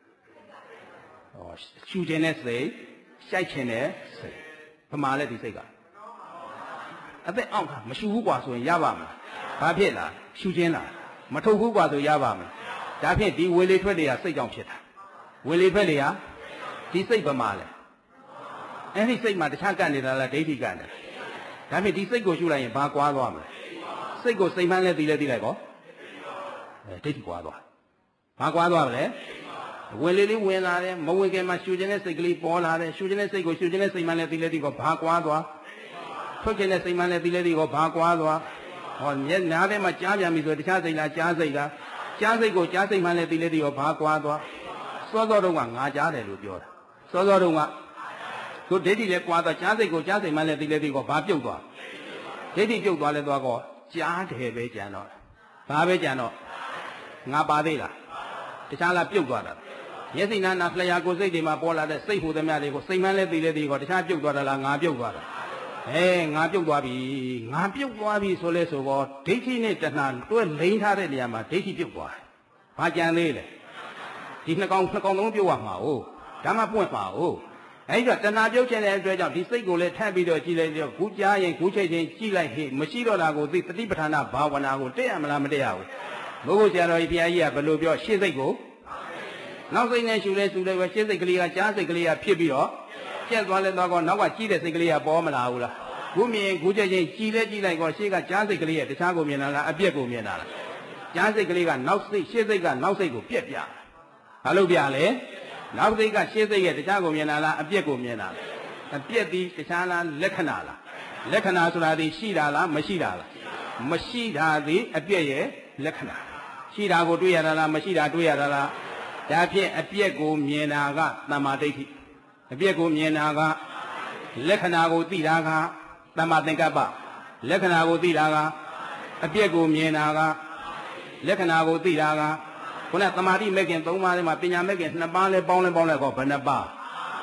ရှုခြင်းနဲ့စိတ်ရှိုက်ခြင်းနဲ့စိတ်ဘယ်မှာလဲဒီစိတ်ကအသက်အောက်ကမရှုဘူးกว่าဆိုရင်ရပါမလားဘာဖြစ်လားရှုခြင်းလားမထုတ်ဘူးกว่าဆိုရပါမလားဒါဖြင့်ဒီဝေလေထွက်တွေကစိတ်ကြောင့်ဖြစ်တာဝေလေထွက်တွေကဒီစိတ်ဘယ်မှာလဲအဲ့ဒီစိတ်မှာတခြားကန့်နေတာလားဒိဋ္ဌိကန့်တယ်ဒါဖြင့်ဒီစိတ်ကိုရှုလိုက်ရင်ဘာကွာသွားမလဲစိတ်ကိုစိတ်မှန်းလဲသိလိုက်ကောဒိဋ္ဌိကွာသွားဘာကွာသွားမလဲဝင်လေလေးဝင်လာတယ်မဝင်ခင်မှာရှုခြင်းနဲ့စိတ်ကလေးပေါ်လာတယ်ရှုခြင်းနဲ့စိတ်ကိုရှုခြင်းနဲ့စိတ်မှန်းလဲသိလိုက်ကောဘာကွာသွားထွက်ခြင်းနဲ့စိတ်မှန်းလဲသိလိုက်ကောဘာကွာသွားဟောမျက်နားထဲမှာကြားပြန်ပြီဆိုတခြားစိတ်လားကြားစိတ်လားကြားစိတ်ကိုကြားစိတ်မှန်းလဲသိလိုက်ကောဘာကွာသွားစောစောတုန်းကငါကြားတယ်လို့ပြောတာစောစောတုန်းကကိုဒိဋ္ဌိလည်းကွာသွားကြားစိတ်ကိုကြားစိတ်မှန်းလဲသိလိုက်ကောဘာပြုတ်သွားဒိဋ္ဌိပြုတ်သွားလဲသွားကောကြားတယ်ပဲကြံတော့ဘာပဲကြံတော့ငါပါသေးလားတခြားလားပြုတ်သွားတာမျက်စိနာဖလျာကိုစိတ်တွေမှာပေါ်လာတဲ့စိတ်ဟူသမျှတွေကိုစိတ်မှန်းလဲသိလဲသိကောတခြားပြုတ်သွားတာလားငါပြုတ်သွားတာငါပြုတ်သွားပြီငါပြုတ်သွားပြီဆိုလဲဆိုတော့ဒိဋ္ဌိနဲ့တဏှာတွဲလိမ့်ထားတဲ့နေရာမှာဒိဋ္ဌိပြုတ်သွားတယ်ဘာကြံသေးလဲဒီနှစ်ကောင်လုံးပြုတ်ရမှာ哦ဒါမှပွင့်ပါ哦အဲ့တော့တဏှာပြုတ်ခြင်းတဲ့အတွက်ကြောင့်ဒီစိတ်ကိုလည်းထပ်ပြီးတော့ကြည်လိုက်တော့ခုကြားရင်ခုချိန်ချင်းကြည်လိုက်ဟေ့မရှိတော့တာကိုသိတတိပဋ္ဌာနာဘာဝနာကိုတက်ရမလားမတက်ရဘူးဘုရားဆရာတော်ကြီးဘုရားကြီးကဘယ်လိုပြောရှေ့စိတ်ကိုနောက်စိတ်နဲ့ရှုလဲပဲရှေ့စိတ်ကလေးကကြားစိတ်ကလေးကဖြစ်ပြီးတော့ပြက်သွားလဲသွားကောနောက်ကကြည့်တဲ့စိတ်ကလေးကပေါ်မလာဘူးလားခုမြင်ခုချက်ချင်းကြည်လဲကြည်လိုက်ကောရှေ့ကကြားစိတ်ကလေးရဲ့တခြားကိုမြင်တာလားအပြက်ကိုမြင်တာလားကြားစိတ်ကလေးကနောက်စိတ်ရှေ့စိတ်ကနောက်စိတ်ကိုပြက်ပြဘာလို့ပြလဲနောက်စိတ်ကရှေ့စိတ်ရဲ့တခြားကိုမြင်တာလားအပြက်ကိုမြင်တာလားအပြက်ဒီတခြားလားလက္ခဏာလားလက္ခဏာဆိုတာဒီရှိတာလားမရှိတာလားမရှိတာဒီအပြက်ရဲ့လက္ခဏာရှိတာကိုတွေ့ရတာလားမရှိတာတွေ့ရတာလားဒါဖြင့်အပြက်ကိုမြင်တာကသမ္မာဒိဋ္ဌိအပြက်ကိုမြင်တာကလက္ခဏာကိုသိတာကသမ္မာသင်္ကပ္ပလက္ခဏာကိုသိတာကအပြက်ကိုမြင်တာကလက္ခဏာကိုသိတာကခုနသမာဓိမဲ့ခင်၃ပါးထဲမှာပညာမဲ့ခင်2ပါးလဲပေါင်းလိုက်ကောဘယ်နှပါး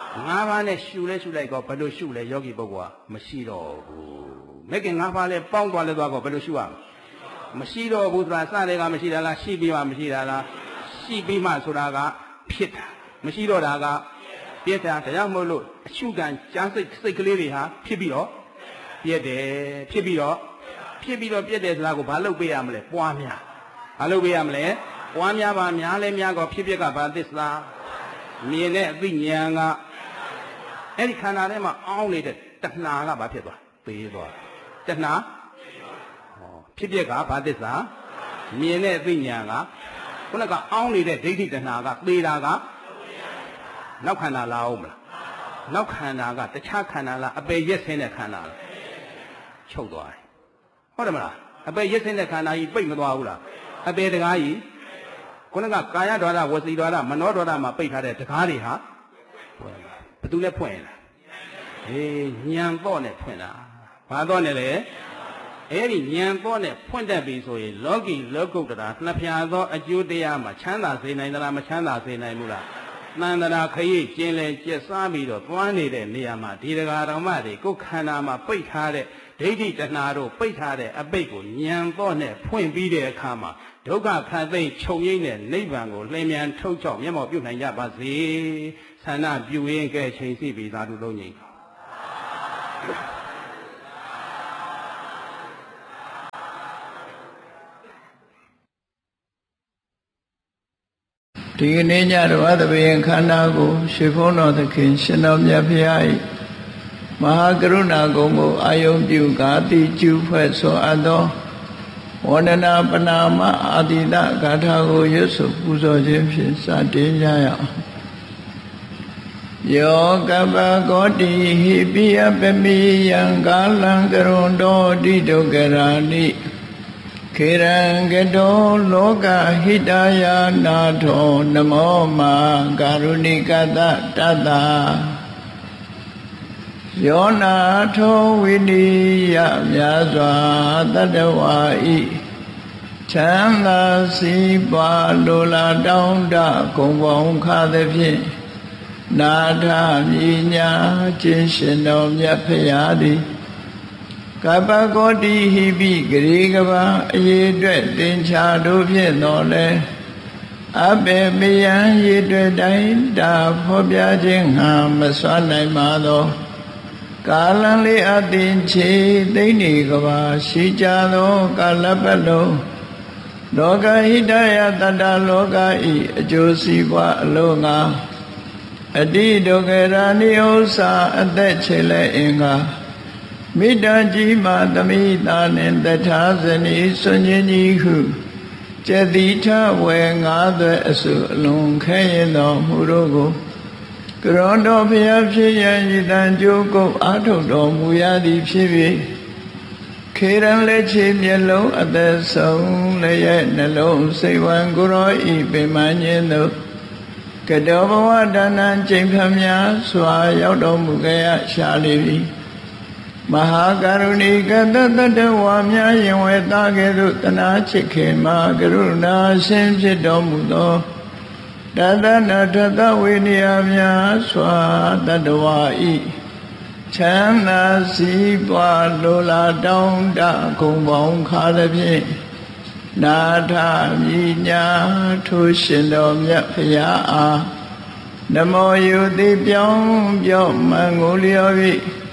5ပါးနဲ့ရှုလိုက်ကောဘယ်လိုရှုလဲယောဂီပုဂ္ဂိုလ်ကမရှိတော့ဘူးမဲ့ခင်5ပါးလဲပေါင်းသွားလဲသွားကောဘယ်လိုရှုရမလဲမရှိတော့ဘူးဆိုတာစတဲ့ကမရှိတာလားရှိပြီးမှမရှိတာလားရှိပြီးမှဆိုတာကဖြစ်တာမရှိတော့တာကပြည့်တာဒါကြောင့်မို့လို့အရှုခံကြားစိတ်ကလေးတွေဟာဖြစ်ပြီးတော့ပြည့်တယ်ဖြစ်ပြီးတော့ပြည့်တယ်ဆိုတာကိုဘာလုပ်ပေးရမလဲပွားများဘာလုပ်ပေးရမလဲပွားများပါများလဲများကောဖြစ်ကဘာသစ္စာမြင်တဲ့အသိဉာဏ်ကအဲ့ဒီခန္ဓာထဲမှာအောင်းနေတဲ့တဏှာကဘာဖြစ်သွားသေးသွားတဏှာဖြစ်ကဘာသစ္စာမြင်တဲ့အသိဉာဏ်ကခုနကအောင်းနေတဲ့ဒိဋ္ဌိတဏှာကသေးတာကနောက်ခန္ဓာလာအောင်မလားနောက်ခန္ဓာကတခြားခန္ဓာလားအပေရက်ဆင်းတဲ့ခန္ဓာလားချုပ်သွားတယ်ဟုတ်တယ်မလားအပေရက်ဆင်းတဲ့ခန္ဓာကြီးပိတ်မသွားဘူးလားအပေတကားကြီးခုနကကာယဒွါရဝစီဒွါရမနောဒွါရမှာပိတ်ထားတဲ့တကားတွေဟာဘယ်သူလဲဖွင့်လားညံတော့နဲ့ဖွင့်တာဘာတော့နဲ့လဲအဲ့ဒီဉာဏ်ပေါ်နဲ့ဖွင့်တတ်ပြီဆိုရင်လောကီလောကုတ္တရာနှစ်ဖြာသောအကျိုးတရားမှာချမ်းသာစေနိုင်သလားမချမ်းသာစေနိုင်ဘူးလားသန္တရာခရီးကျင်လည်ကျက်စားပြီးတော့သွားနေတဲ့နေရာမှာဒီတရားတော်မတွေကိုယ်ခန္ဓာမှာပိတ်ထားတဲ့ဒိဋ္ဌိတဏှာတို့ပိတ်ထားတဲ့အပိတ်ကိုဉာဏ်တော့နဲ့ဖွင့်ပြီးတဲ့အခါမှာဒုက္ခခတ်သိမ်းချုပ်ငိမ့်တဲ့နိဗ္ဗာန်ကိုလင်းမြန်ထုတ်ချောက်မျက်မှောက်ပြုနိုင်ကြပါစေဆန္ဒပြုရင်းကဲချိန်စီပြီးသာဓုလုံးကြီးဒီကနေ့ညတော်သဘင်ခန္ဓာကိုရွှေဘုန်းတော်သခင်ရှင်တော်မြတ်ဖရာ၏မဟာကရုဏာကုံကိုအာယုံပြုကာတိကျူဖွဲ့ဆိုအပ်သောဝန္ဒနာပနာမအာတိတဂါထာကိုရွတ်ဆိုပူဇော်ခြင်းဖြင့်စတင်ကြရအောင်ယောကပကောတိဟိပိယပမိယံကာလံကရွန်တောတိဒုက္ခရာနိခေရံကတောလောကဟိတယာနာထောနမောမာကာရုဏိကတတတယောနာထောဝိနိယမြာစွာတတဝါဤချမ်းသာစီးပွားလိုလားတောင်းတဂုံပေါင်းခါသဖြင့်နာထမြညာခြင်းရှင်တော်မြတ်ဖရာသည်ကပ္ပကောတိဟိပိဂရေကဘာအရေအတွက်သင်္ချာတို့ဖြင့်တော်လဲအဘေမယံရေအတွက်တိုင်းတာဖော်ပြခြင်းငါမစွမ်းနိုင်ပါသောကာလံလေးအသင်ချေသိမ့်နေကဘာရှိကြသောကာလပတ်လုံးလောကဟိတယတတ္တလောကဤအကျိုးစီးပွားအလုံးငါအတိဒုက္ခရာနိဥ္စာအသက်ချေလဲအင်္ဂါမိတ္တကြီးမာသမိတာနှင့်တထာဇနီစွန်ချင်းကြီးဟုကျက်တိထဝေငါးသွဲအစုအလုံးခဲရင်တော်မူတို့ကိုကရောတော်ဖျားဖြစ်ရန်ဤတန်ကြိုးကုပ်အားထုတ်တော်မူရသည်ဖြစ်၍ခေရန်လက်ချေမျက်လုံးအသက်ဆုံးလည်းရဲ့နှလုံးစိတ်ဝံကိုရောဤပင်မညင်းတို့ကတောဘဝဒါနံကျင့်ဖျများစွာရောက်တော်မူကြရရှာလိမ့်မည်မဟာကရုဏီကတတတဝါများရင်ဝဲသားကဲ့သို့တနာချစ်ခင်မှာကရုဏာရှင်ဖြစ်တော်မူသောတသနာထသဝိနည်းများစွာတတဝါဤချမ်းသာစီးပွားလိုလားတောင်းတဂုံပေါင်းခါသဖြင့်နာထမြညာထိုရှင်တော်မြတ်ဖရာအားနမောယုတိပြောင်းပြောင်းမှန်ကိုလျော်၍